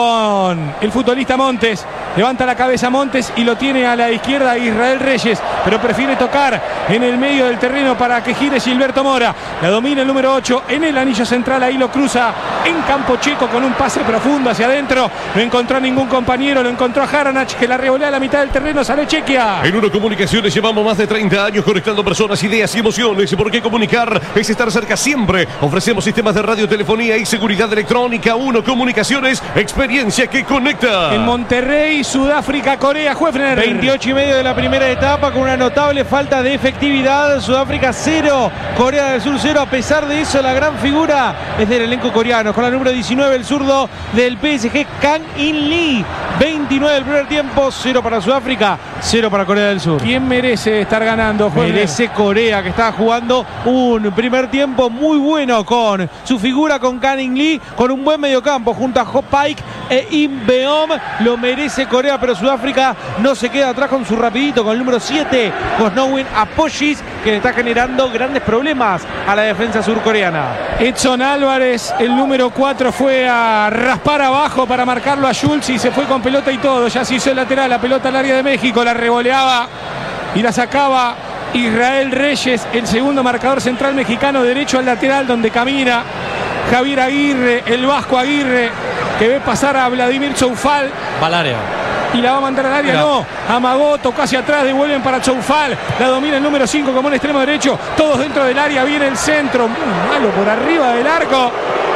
con el futbolista Montes. Levanta la cabeza Montes y lo tiene a la izquierda Israel Reyes, pero prefiere tocar en el medio del terreno para que gire Gilberto Mora. La domina el número 8 en el anillo central, ahí lo cruza en campo checo con un pase profundo hacia adentro. No encontró a ningún compañero, lo encontró a Haranach, que la revolea a la mitad del terreno, sale Chequia. En Uno Comunicaciones llevamos más de 30 años conectando personas, ideas y emociones. Porque comunicar es estar cerca siempre. Ofrecemos sistemas de radiotelefonía y seguridad electrónica. Uno Comunicaciones, experiencia que conecta. En Monterrey, Sudáfrica, Corea, Juefner. 28,5 de la primera etapa con una notable falta de efectividad. Sudáfrica 0, Corea del Sur 0. A pesar de eso, la gran figura es del elenco coreano. Con la número 19, el zurdo del PSG, Kang In Lee. 29 del primer tiempo, 0 para Sudáfrica, 0 para Corea del Sur. ¿Quién merece estar ganando, Juefner? Merece Corea, que está jugando un primer tiempo muy bueno con su figura, con Kang In Lee, con un buen mediocampo junto a Ho Paik e Im Beom. Lo merece Corea, pero Sudáfrica no se queda atrás con su rapidito, con el número 7, Cosnowin Apoyis, que le está generando grandes problemas a la defensa surcoreana. Edson Álvarez, el número 4, fue a raspar abajo para marcarlo a Schultz y se fue con pelota y todo. Ya se hizo el lateral, la pelota al área de México, la revoleaba y la sacaba Israel Reyes, el segundo marcador central mexicano, derecho al lateral donde camina Javier Aguirre, el vasco Aguirre, que ve pasar a Vladimir Choufal. Valario. Y la va a mandar al área, no. Amagó, tocó hacia atrás, devuelven para Choufal. La domina el número 5 como un extremo derecho. Todos dentro del área, viene el centro. Muy malo por arriba del arco.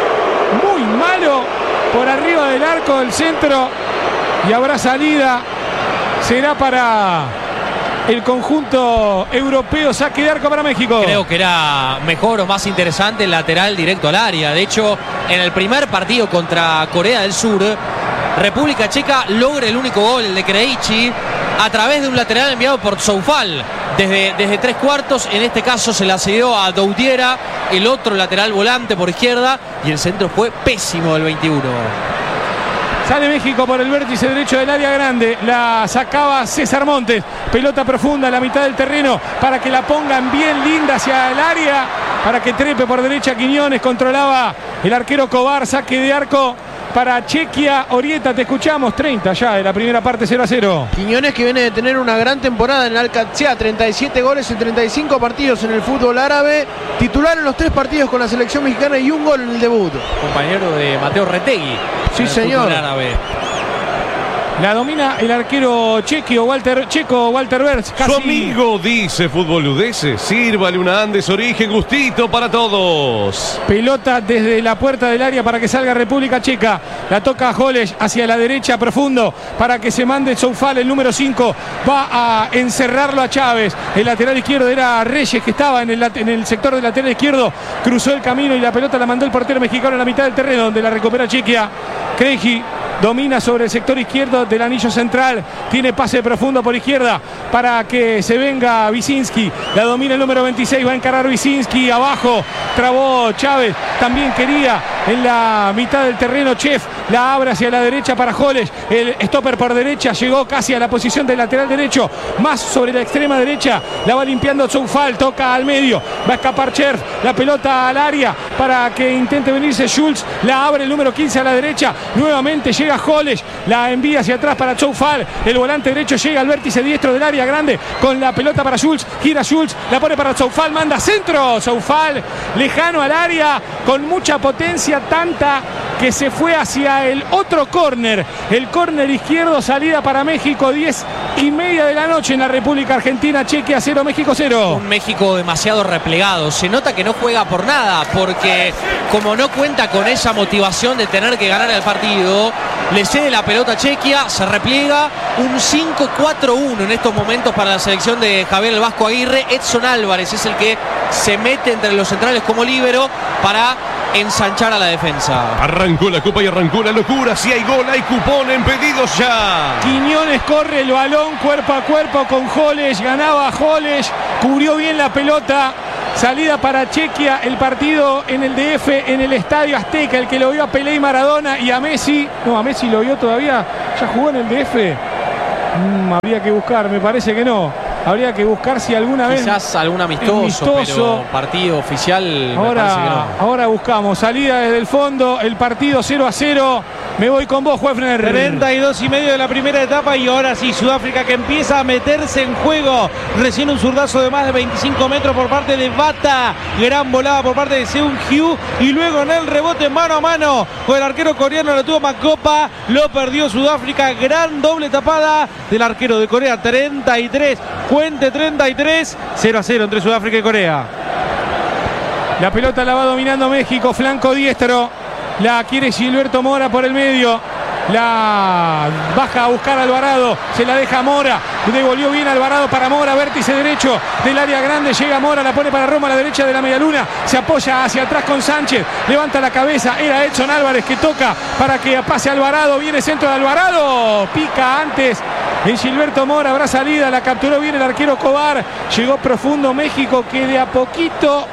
Muy malo por arriba del arco el centro. Y habrá salida. Será para el conjunto europeo, saque de arco para México. Creo que era mejor o más interesante el lateral directo al área. De hecho, en el primer partido contra Corea del Sur, República Checa logra el único gol, el de Krejci, a través de un lateral enviado por Choufal desde tres cuartos. En este caso se la cedió a Doudiera, el otro lateral volante por izquierda, y el centro fue pésimo del 21. Sale México por el vértice derecho del área grande. La sacaba César Montes. Pelota profunda a la mitad del terreno para que la pongan bien linda hacia el área. Para que trepe por derecha Quiñones. Controlaba el arquero Cobar. Saque de arco para Chequia. Orieta, te escuchamos. 30 ya de la primera parte, 0-0. Quiñones, que viene de tener una gran temporada en Al-Qadsiya, 37 goles en 35 partidos en el fútbol árabe. Titular en los 3 partidos con la selección mexicana y un gol en el debut. Compañero de Mateo Retegui. Sí, señor. La domina el arquero Checo, Walter Berz. Su amigo dice Futboludese, sírvale una Andes Origen, gustito para todos. Pelota desde la puerta del área para que salga República Checa. La toca Holes hacia la derecha profundo para que se mande Choufal, el número 5. Va a encerrarlo a Chávez. El lateral izquierdo era Reyes, que estaba en el sector del lateral izquierdo. Cruzó el camino y la pelota la mandó el portero mexicano en la mitad del terreno, donde la recupera Chequia. Krejci domina sobre el sector izquierdo del anillo central. Tiene pase profundo por izquierda para que se venga Visinski. La domina el número 26. Va a encarar Visinski. Abajo trabó Chávez. También quería en la mitad del terreno Chef. La abre hacia la derecha para Holes. El stopper por derecha llegó casi a la posición del lateral derecho. Más sobre la extrema derecha. La va limpiando Choufal. Toca al medio. Va a escapar Cherf. La pelota al área para que intente venirse Schultz. La abre el número 15 a la derecha. Nuevamente llega Holes, la envía hacia atrás para Choufal. El volante derecho llega al vértice diestro del área grande con la pelota para Schultz. Gira Schultz, la pone para Choufal, manda centro. Choufal lejano al área con mucha potencia, tanta que se fue hacia el otro córner, el córner izquierdo, salida para México, 10:30 de la noche en la República Argentina. Chequia 0, México 0. Un México demasiado replegado. Se nota que no juega por nada, porque como no cuenta con esa motivación de tener que ganar el partido, le cede la pelota a Chequia, se repliega. Un 5-4-1 en estos momentos para la selección de Javier el Vasco Aguirre. Edson Álvarez es el que se mete entre los centrales como líbero para ensanchar a la defensa. Arrancó la copa y arrancó la locura. Si hay gol, hay cupón en pedidos ya. Quiñones corre el balón cuerpo a cuerpo con Joles, ganaba Joles, cubrió bien la pelota. Salida para Chequia, el partido en el DF, en el Estadio Azteca, el que lo vio a Pelé y Maradona y a Messi. No, a Messi lo vio todavía, ya jugó en el DF. Habría que buscar, me parece que no. Habría que buscar si alguna vez. Quizás algún amistoso, pero partido oficial me parece que no. Ahora buscamos. Salida desde el fondo. El partido 0-0. Me voy con vos, Juefner. 32:30 de la primera etapa y ahora sí, Sudáfrica que empieza a meterse en juego. Recién un zurdazo de más de 25 metros por parte de Bata. Gran volada por parte de Seung Hyu. Y luego en el rebote mano a mano con el arquero coreano lo tuvo Makopa. Lo perdió Sudáfrica. Gran doble tapada del arquero de Corea. 33. Cuente 33. 0-0 entre Sudáfrica y Corea. La pelota la va dominando México. Flanco diestro. La quiere Gilberto Mora por el medio. La baja a buscar a Alvarado. Se la deja Mora. Devolvió bien Alvarado para Mora. Vértice derecho del área grande. Llega Mora. La pone para Roma a la derecha de la medialuna. Se apoya hacia atrás con Sánchez. Levanta la cabeza. Era Edson Álvarez que toca para que pase Alvarado. Viene centro de Alvarado. Pica antes en Gilberto Mora. Habrá salida. La capturó bien el arquero Cobar. Llegó profundo México que de a poquito,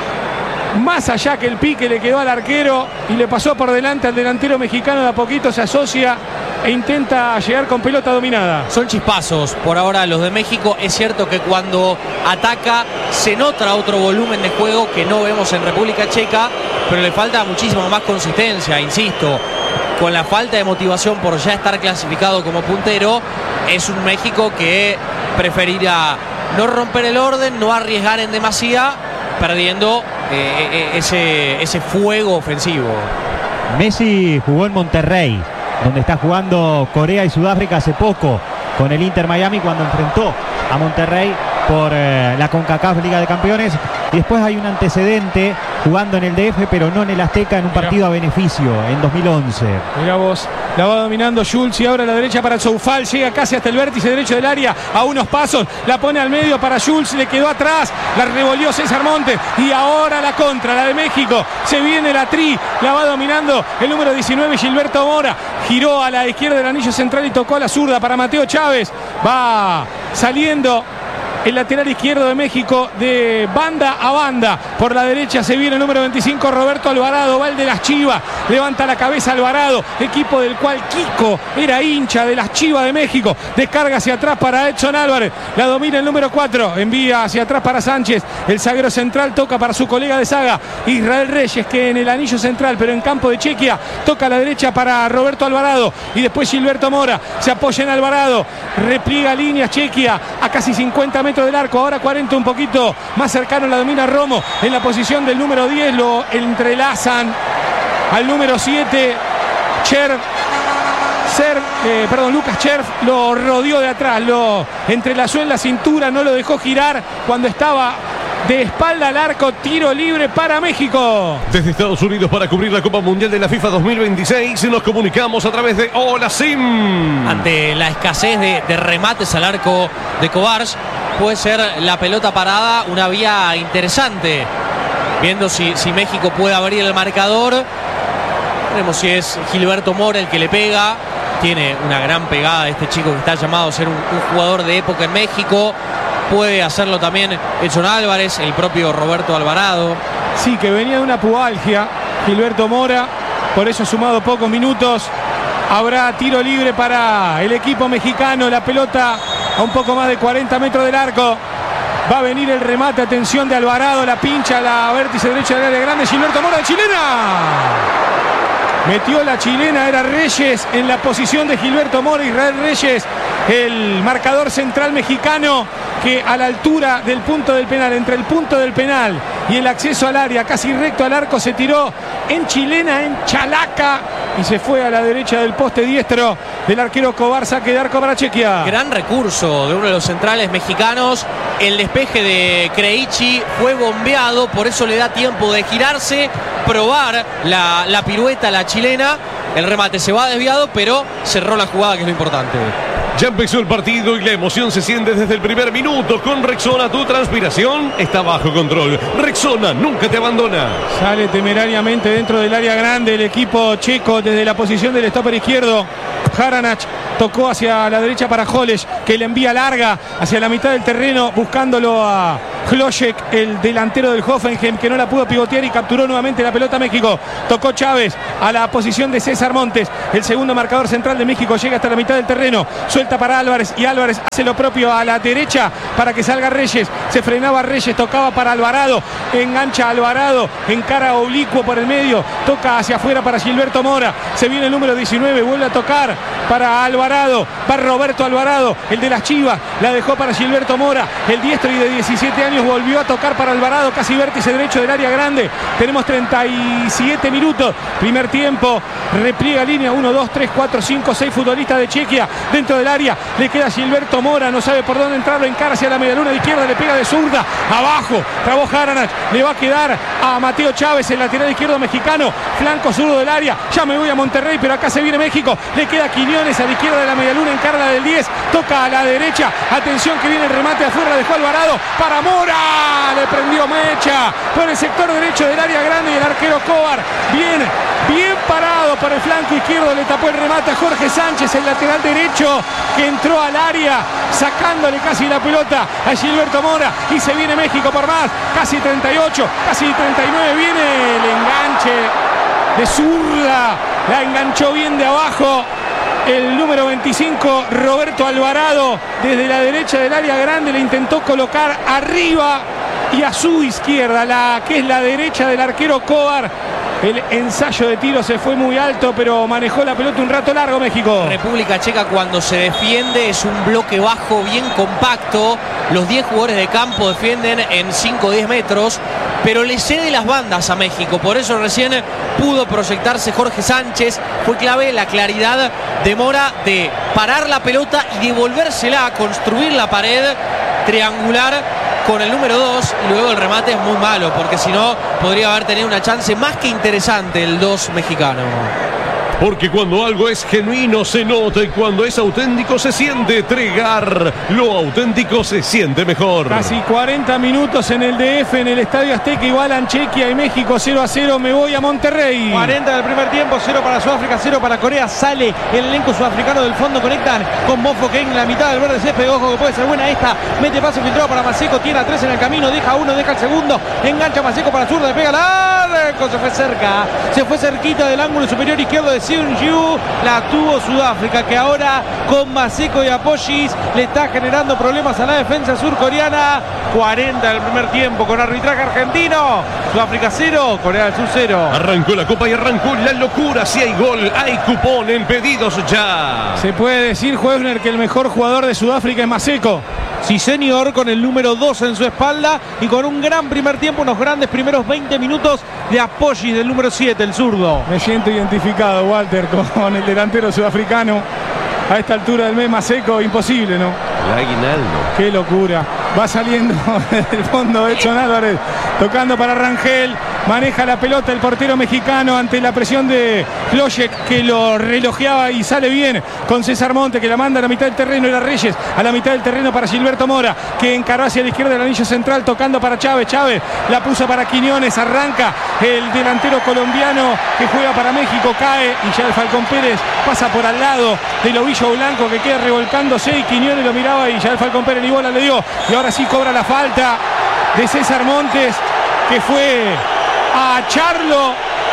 más allá que el pique, le quedó al arquero y le pasó por delante al delantero mexicano. De a poquito se asocia e intenta llegar con pelota dominada. Son chispazos por ahora los de México. Es cierto que cuando ataca se nota otro volumen de juego que no vemos en República Checa, pero le falta muchísima más consistencia, insisto. Con la falta de motivación por ya estar clasificado como puntero, es un México que preferirá no romper el orden, no arriesgar en demasía, perdiendo ese fuego ofensivo. Messi jugó en Monterrey, donde está jugando Corea y Sudáfrica hace poco, con el Inter Miami cuando enfrentó a Monterrey por la CONCACAF Liga de Campeones. Y después hay un antecedente jugando en el DF, pero no en el Azteca, en un partido a beneficio en 2011. Mirá vos, la va dominando Schultz y ahora a la derecha para Soufal, llega casi hasta el vértice derecho del área, a unos pasos, la pone al medio para Schultz, le quedó atrás, la revolvió César Montes y ahora la contra, la de México, se viene la tri, la va dominando el número 19 Gilberto Mora, giró a la izquierda del anillo central y tocó a la zurda para Mateo Chávez, va saliendo el lateral izquierdo de México de banda a banda. Por la derecha se viene el número 25 Roberto Alvarado, va el de las Chivas, levanta la cabeza Alvarado, equipo del cual Kiko era hincha de las Chivas de México. Descarga hacia atrás para Edson Álvarez, la domina el número 4, envía hacia atrás para Sánchez, el zaguero central toca para su colega de saga Israel Reyes, que en el anillo central pero en campo de Chequia toca a la derecha para Roberto Alvarado y después Gilberto Mora se apoya en Alvarado, repliega líneas Chequia a casi 50 metros del arco, ahora 40, un poquito más cercano, la domina Romo en la posición del número 10, lo entrelazan al número 7 Lucas Cherf, lo rodeó de atrás, lo entrelazó en la cintura, no lo dejó girar cuando estaba de espalda al arco. Tiro libre para México. Desde Estados Unidos para cubrir la Copa Mundial de la FIFA 2026 nos comunicamos a través de Hola Sim. Ante la escasez de remates al arco de Cobars, puede ser la pelota parada una vía interesante, viendo si México puede abrir el marcador. Veremos si es Gilberto Mora el que le pega. Tiene una gran pegada este chico que está llamado a ser un jugador de época en México. Puede hacerlo también Edson Álvarez, el propio Roberto Alvarado. Sí, que venía de una pubalgia Gilberto Mora, por eso ha sumado pocos minutos. Habrá tiro libre para el equipo mexicano, la pelota a un poco más de 40 metros del arco. Va a venir el remate, atención de Alvarado, la pincha, la vértice derecha del área grande, Gilberto Mora, chilena. Metió la chilena, era Reyes en la posición de Gilberto Mora, Israel Reyes, el marcador central mexicano. que a la altura del punto del penal, entre el punto del penal y el acceso al área, casi recto al arco, se tiró en chilena, en chalaca, y se fue a la derecha del poste diestro del arquero Kovar. Saque de arco para Chequia. Gran recurso de uno de los centrales mexicanos. El despeje de Krejci fue bombeado, por eso le da tiempo de girarse, probar la pirueta, la chilena. El remate se va desviado, pero cerró la jugada, que es lo importante. Ya empezó el partido y la emoción se siente desde el primer minuto. Con Rexona tu transpiración está bajo control. Rexona nunca te abandona. Sale temerariamente dentro del área grande el equipo checo desde la posición del stopper izquierdo. Haranach tocó hacia la derecha para Holeš, que le envía larga hacia la mitad del terreno, buscándolo a Hlojek, el delantero del Hoffenheim, que no la pudo pivotear y capturó nuevamente la pelota México. Tocó Chávez a la posición de César Montes, el segundo marcador central de México. Llega hasta la mitad del terreno, suelta para Álvarez, y Álvarez hace lo propio a la derecha para que salga Reyes. Se frenaba Reyes, tocaba para Alvarado, engancha Alvarado, encara oblicuo por el medio, toca hacia afuera para Gilberto Mora. Se viene el número 19, vuelve a tocar para Alvarado, va Roberto Alvarado, el de las Chivas, la dejó para Gilberto Mora, el diestro y de 17 años volvió a tocar para Alvarado, casi vértice derecho del área grande. Tenemos 37 minutos, primer tiempo, repliega línea, 1, 2, 3, 4, 5, 6 futbolistas de Chequia dentro del área. Le queda Gilberto Mora, no sabe por dónde entrar, lo encara hacia la medialuna de izquierda, le pega de zurda, abajo, trabó Haranach, le va a quedar a Mateo Chávez, el lateral izquierdo mexicano, flanco zurdo del área. Ya me voy a Monterrey, pero acá se viene México, le queda Quiñones a la izquierda de la medialuna, encara la del 10, toca a la derecha, atención que viene el remate afuera, dejó Alvarado para Mora, le prendió mecha por el sector derecho del área grande, y el arquero Kovar bien parado por el flanco izquierdo, le tapó el remate a Jorge Sánchez, el lateral derecho, que entró al área sacándole casi la pelota a Gilberto Mora, y se viene México por más, casi 38, casi 39, viene el enganche de zurda, la enganchó bien de abajo el número 25, Roberto Alvarado, desde la derecha del área grande, le intentó colocar arriba y a su izquierda, la que es la derecha del arquero Kovar. El ensayo de tiro se fue muy alto, pero manejó la pelota un rato largo México. República Checa, cuando se defiende, es un bloque bajo bien compacto. Los 10 jugadores de campo defienden en 5 o 10 metros, pero le cede las bandas a México. Por eso recién pudo proyectarse Jorge Sánchez. Fue clave la claridad de Mora de parar la pelota y devolvérsela, construir la pared triangular con el número 2, y luego el remate es muy malo, porque si no podría haber tenido una chance más que interesante el 2 mexicano. Porque cuando algo es genuino se nota, y cuando es auténtico se siente. Tregar, lo auténtico se siente mejor. Casi 40 minutos en el DF, en el Estadio Azteca, igualan Chequia y México 0-0. Me voy a Monterrey. 40 del primer tiempo, 0 para Sudáfrica, 0 para Corea. Sale el elenco sudafricano del fondo, conectan con Mofo Kane en la mitad del verde césped. Ojo que puede ser buena esta. Mete pase filtrado para Maseco, tiene a 3 en el camino, deja uno, deja el segundo. Engancha Maseco para zurda, le pega largo, se fue cerca. Se fue cerquita del ángulo superior izquierdo de Seung-Ju. La tuvo Sudáfrica, que ahora con Maseco y Apoyis le está generando problemas a la defensa surcoreana. 40 del primer tiempo con arbitraje argentino. Sudáfrica 0, Corea del Sur 0. Arrancó la copa y arrancó la locura. Si hay gol, hay cupón en pedidos ya. Se puede decir, Huebner, que el mejor jugador de Sudáfrica es Maseco. Sí, señor, con el número 2 en su espalda y con un gran primer tiempo, unos grandes primeros 20 minutos de Apoyis del número 7, el zurdo. Me siento identificado, Walter, con el delantero sudafricano. A esta altura del mes, Maseco, imposible, ¿no? El aguinaldo. Qué locura. Va saliendo del fondo Edson Álvarez, tocando para Rangel. Maneja la pelota el portero mexicano ante la presión de Hlojek, que lo relojeaba, y sale bien con César Monte, que la manda a la mitad del terreno. Era Reyes a la mitad del terreno para Gilberto Mora, que encaró hacia la izquierda del anillo central, tocando para Chávez. Chávez la puso para Quiñones. Arranca el delantero colombiano que juega para México, cae, y ya el Falcón Pérez pasa por al lado del ovillo blanco, que queda revolcándose, y Quiñones lo miraba, y ya el Falcón Pérez ni bola le dio. Y ahora sí cobra la falta de César Montes, que fue a Charlo,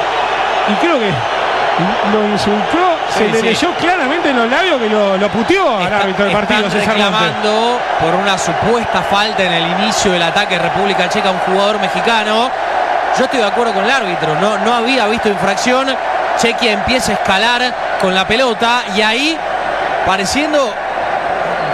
y creo que lo insultó, se le leyó claramente en los labios que lo puteó al árbitro del partido. Están César Montes, reclamando por una supuesta falta en el inicio del ataque República Checa a un jugador mexicano. Yo estoy de acuerdo con el árbitro, no había visto infracción. Chequia empieza a escalar con la pelota, y ahí, pareciendo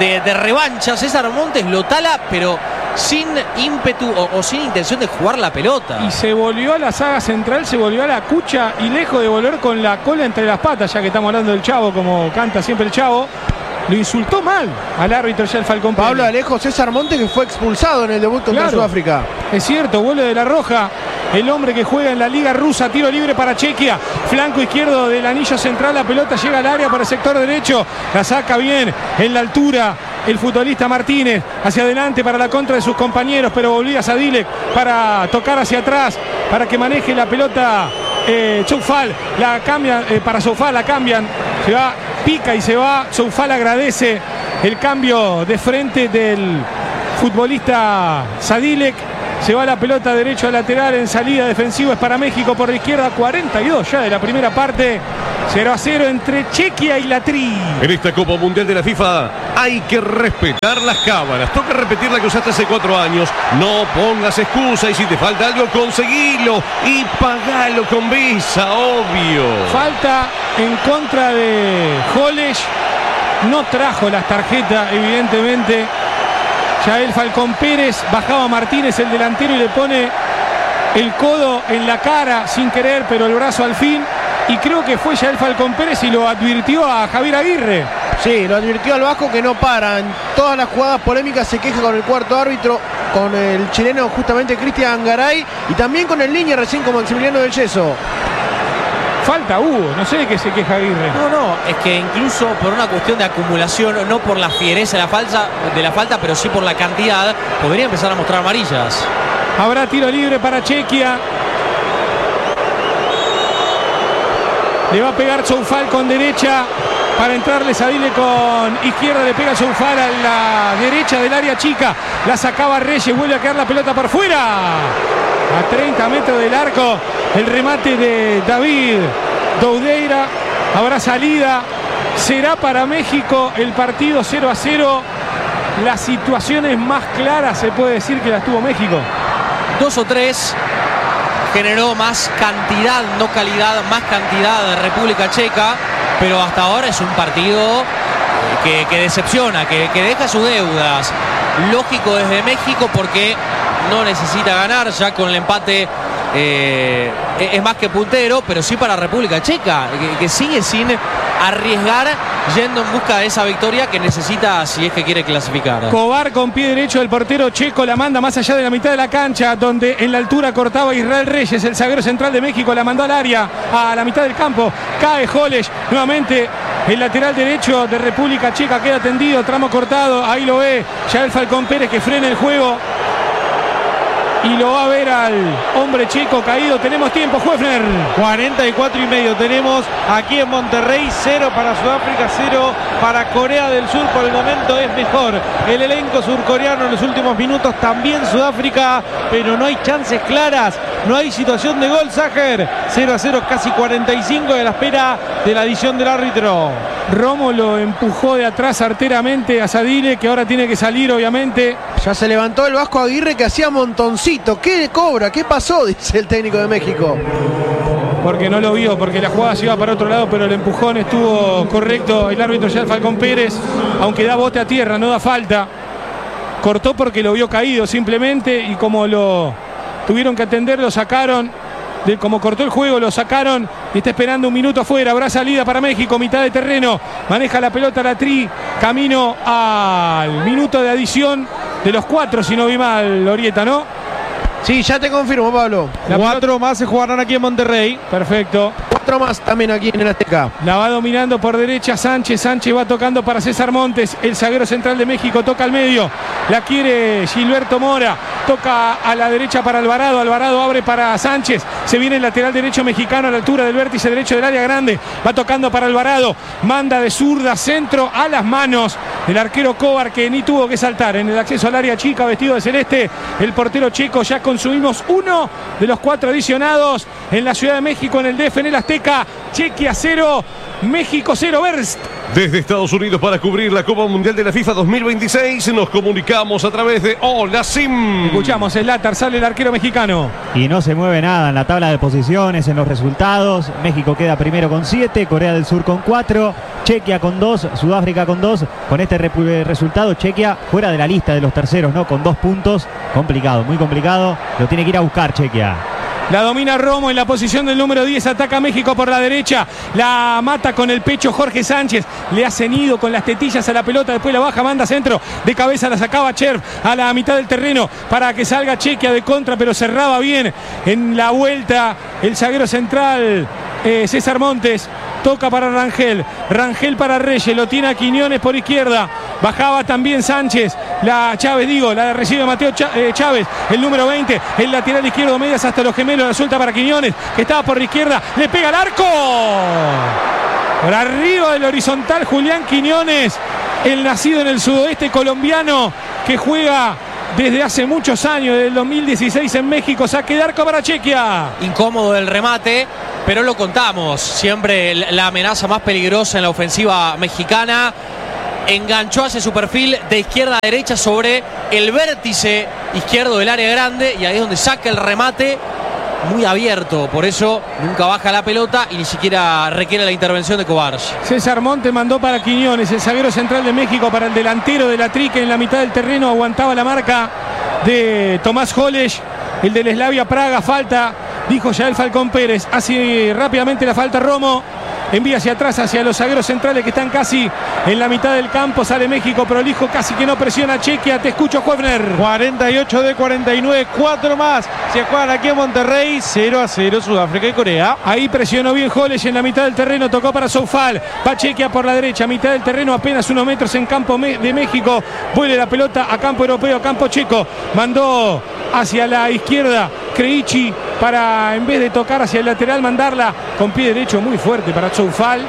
de revancha. César Montes lo tala, pero sin ímpetu o sin intención de jugar la pelota. Y se volvió a la saga central, se volvió a la cucha y lejos de volver con la cola entre las patas, ya que estamos hablando del Chavo, como canta siempre el Chavo, lo insultó mal al árbitro ya el Falcón Pérez. Pablo Alejo César Montes, que fue expulsado en el debut contra Sudáfrica. Es cierto, vuelo de la Roja, el hombre que juega en la Liga Rusa, tiro libre para Chequia, flanco izquierdo del anillo central, la pelota llega al área para el sector derecho, la saca bien en la altura el futbolista Martínez, hacia adelante para la contra de sus compañeros, pero volvía Sadilek para tocar hacia atrás, para que maneje la pelota Soufal, la cambian, para Soufal la cambian, se va, pica y se va, Soufal agradece el cambio de frente del futbolista Sadilek. Se va la pelota derecho al lateral en salida defensiva, es para México por la izquierda, 42 ya de la primera parte, 0-0 entre Chequia y la Tri. En esta Copa Mundial de la FIFA hay que respetar las cámaras. Toca repetir la que usaste hace 4 años. No pongas excusa y si te falta algo, conseguilo y pagalo con Visa, obvio. Falta en contra de Holesh. No trajo las tarjetas, evidentemente. Ya el Falcón Pérez bajaba a Martínez, el delantero, y le pone el codo en la cara sin querer, pero el brazo al fin. Y creo que fue ya el Falcón Pérez y lo advirtió a Javier Aguirre. Sí, lo advirtió al Vasco, que no para. En todas las jugadas polémicas se queja con el cuarto árbitro, con el chileno justamente Cristian Garay, y también con el línea recién con Maximiliano del Yeso. Falta hubo, no sé de qué se queja Aguirre. No, es que incluso por una cuestión de acumulación, no por la fiereza de la falta, pero sí por la cantidad, podría empezar a mostrar amarillas. Habrá tiro libre para Chequia. Le va a pegar Soufal con derecha para entrarle Sadile con izquierda, le pega Soufal a la derecha del área chica, la sacaba Reyes, vuelve a quedar la pelota por fuera. A 30 metros del arco, el remate de David Doudeira. Habrá salida, será para México el partido 0-0. Las situaciones más claras se puede decir que las tuvo México. 2 o 3 generó más cantidad, no calidad, más cantidad de República Checa, pero hasta ahora es un partido que decepciona, que deja sus deudas. Lógico desde México, porque no necesita ganar, ya con el empate es más que puntero, pero sí para República Checa, que sigue sin arriesgar, yendo en busca de esa victoria que necesita si es que quiere clasificar. Cobar con pie derecho del portero checo, la manda más allá de la mitad de la cancha, donde en la altura cortaba Israel Reyes, el zaguero central de México, la mandó al área, a la mitad del campo, cae Holesh, nuevamente el lateral derecho de República Checa queda tendido, tramo cortado, ahí lo ve ya el Falcón Pérez, que frena el juego y lo va a ver al hombre checo caído. Tenemos tiempo, Juefner. 44,5 tenemos aquí en Monterrey. 0 para Sudáfrica, 0 para Corea del Sur. Por el momento es mejor el elenco surcoreano en los últimos minutos. También Sudáfrica, pero no hay chances claras. No hay situación de gol, Sacher. 0-0, casi 45 de la espera de la adición del árbitro. Romo lo empujó de atrás arteramente a Sadile, que ahora tiene que salir, obviamente. Ya se levantó el Vasco Aguirre, que hacía montoncito. ¿Qué cobra? ¿Qué pasó? Dice el técnico de México. Porque no lo vio, porque la jugada se iba para otro lado, pero el empujón estuvo correcto. El árbitro ya, el Falcón Pérez, aunque da bote a tierra, no da falta. Cortó porque lo vio caído simplemente, y como lo tuvieron que atender, lo sacaron. Como cortó el juego, lo sacaron y está esperando un minuto afuera. Habrá salida para México, mitad de terreno. Maneja la pelota la Tri, camino al minuto de adición de los 4, si no vi mal, Lorieta, ¿no? Sí, ya te confirmo, Pablo. 4 más se jugarán aquí en Monterrey. Perfecto. 4 más también aquí en el Azteca. La va dominando por derecha Sánchez. Sánchez va tocando para César Montes, el zaguero central de México. Toca al medio. La quiere Gilberto Mora. Toca a la derecha para Alvarado. Alvarado abre para Sánchez. Se viene el lateral derecho mexicano a la altura del vértice derecho del área grande. Va tocando para Alvarado. Manda de zurda, centro a las manos del arquero Cobar, que ni tuvo que saltar en el acceso al área chica, vestido de celeste. El portero checo. Ya consumimos uno de los 4 adicionados en la Ciudad de México, en el DF, en el Azteca. Azteca. Chequia 0, México 0. Berst. Desde Estados Unidos para cubrir la Copa Mundial de la FIFA 2026 nos comunicamos a través de Hola Sim. Escuchamos, Zlatan, sale el arquero mexicano. Y no se mueve nada en la tabla de posiciones, en los resultados. México queda primero con 7, Corea del Sur con 4, Chequia con 2, Sudáfrica con 2. Con este resultado, Chequia fuera de la lista de los terceros, ¿no? Con 2 puntos. Complicado, muy complicado. Lo tiene que ir a buscar Chequia. La domina Romo en la posición del número 10. Ataca México por la derecha. La mata con el pecho Jorge Sánchez. Le ha cenido con las tetillas a la pelota. Después la baja, manda centro. De cabeza la sacaba Cherv a la mitad del terreno para que salga Chequia de contra, pero cerraba bien en la vuelta el zaguero central César Montes. Toca para Rangel. Rangel para Reyes. Lo tiene a Quiñones por izquierda. Bajaba también Sánchez. La recibe Mateo Chávez. El número 20. El lateral izquierdo, medias hasta los gemelos. La suelta para Quiñones, que estaba por la izquierda. Le pega al arco. Por arriba del horizontal, Julián Quiñones. El nacido en el sudoeste colombiano, que juega desde hace muchos años, desde el 2016 en México. Saque de arco para Chequia. Incómodo el remate, pero lo contamos. Siempre la amenaza más peligrosa en la ofensiva mexicana. Enganchó hacia su perfil de izquierda a derecha sobre el vértice izquierdo del área grande, y ahí es donde saca el remate muy abierto. Por eso nunca baja la pelota y ni siquiera requiere la intervención de Kovarch. César Monte mandó para Quiñones, el zaguero central de México, para el delantero de la Trique en la mitad del terreno. Aguantaba la marca de Tomás Holesh, el del Slavia Praga. Falta, dijo Yael Falcón Pérez. Hace rápidamente la falta Romo. Envía hacia atrás, hacia los zagueros centrales que están casi en la mitad del campo. Sale México prolijo, casi que no presiona a Chequia. Te escucho, Juevner. 48 de 49, 4 más. Se juegan aquí en Monterrey, 0-0 Sudáfrica y Corea. Ahí presionó bien Holesh en la mitad del terreno. Tocó para Soufal. Va Chequia por la derecha, mitad del terreno, apenas unos metros en campo de México. Vuelve la pelota a campo europeo, a campo checo. Mandó hacia la izquierda Krejci para, en vez de tocar hacia el lateral, mandarla con pie derecho muy fuerte para Soufal.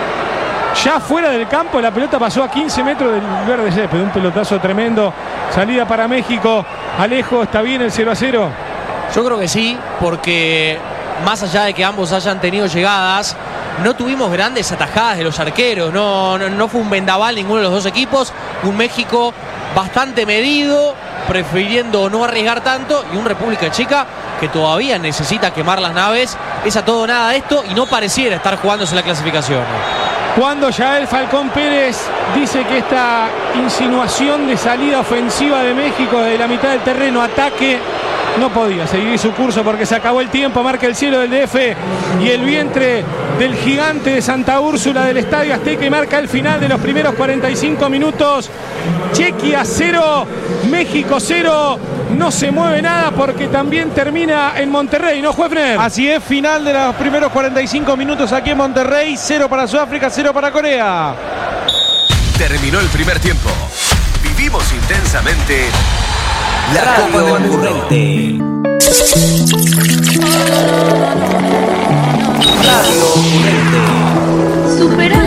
Ya fuera del campo, la pelota pasó a 15 metros del verde césped. Un pelotazo tremendo. Salida para México. Alejo, ¿está bien el 0-0? Yo creo que sí, porque más allá de que ambos hayan tenido llegadas, no tuvimos grandes atajadas de los arqueros. No fue un vendaval ninguno de los dos equipos. Un México bastante medido, prefiriendo no arriesgar tanto, y un República Checa que todavía necesita quemar las naves. Es a todo o nada esto, y no pareciera estar jugándose la clasificación. Cuando Yael Falcón Pérez dice que esta insinuación de salida ofensiva de México desde la mitad del terreno, ataque, no podía seguir su curso porque se acabó el tiempo. Marca el cielo del DF y el vientre del gigante de Santa Úrsula del Estadio Azteca, y marca el final de los primeros 45 minutos. Chequia 0, México 0. No se mueve nada porque también termina en Monterrey, ¿no, Juefner? Así es, final de los primeros 45 minutos aquí en Monterrey. 0 para Sudáfrica, 0 para Corea. Terminó el primer tiempo. Vivimos intensamente la Copa del Mundo.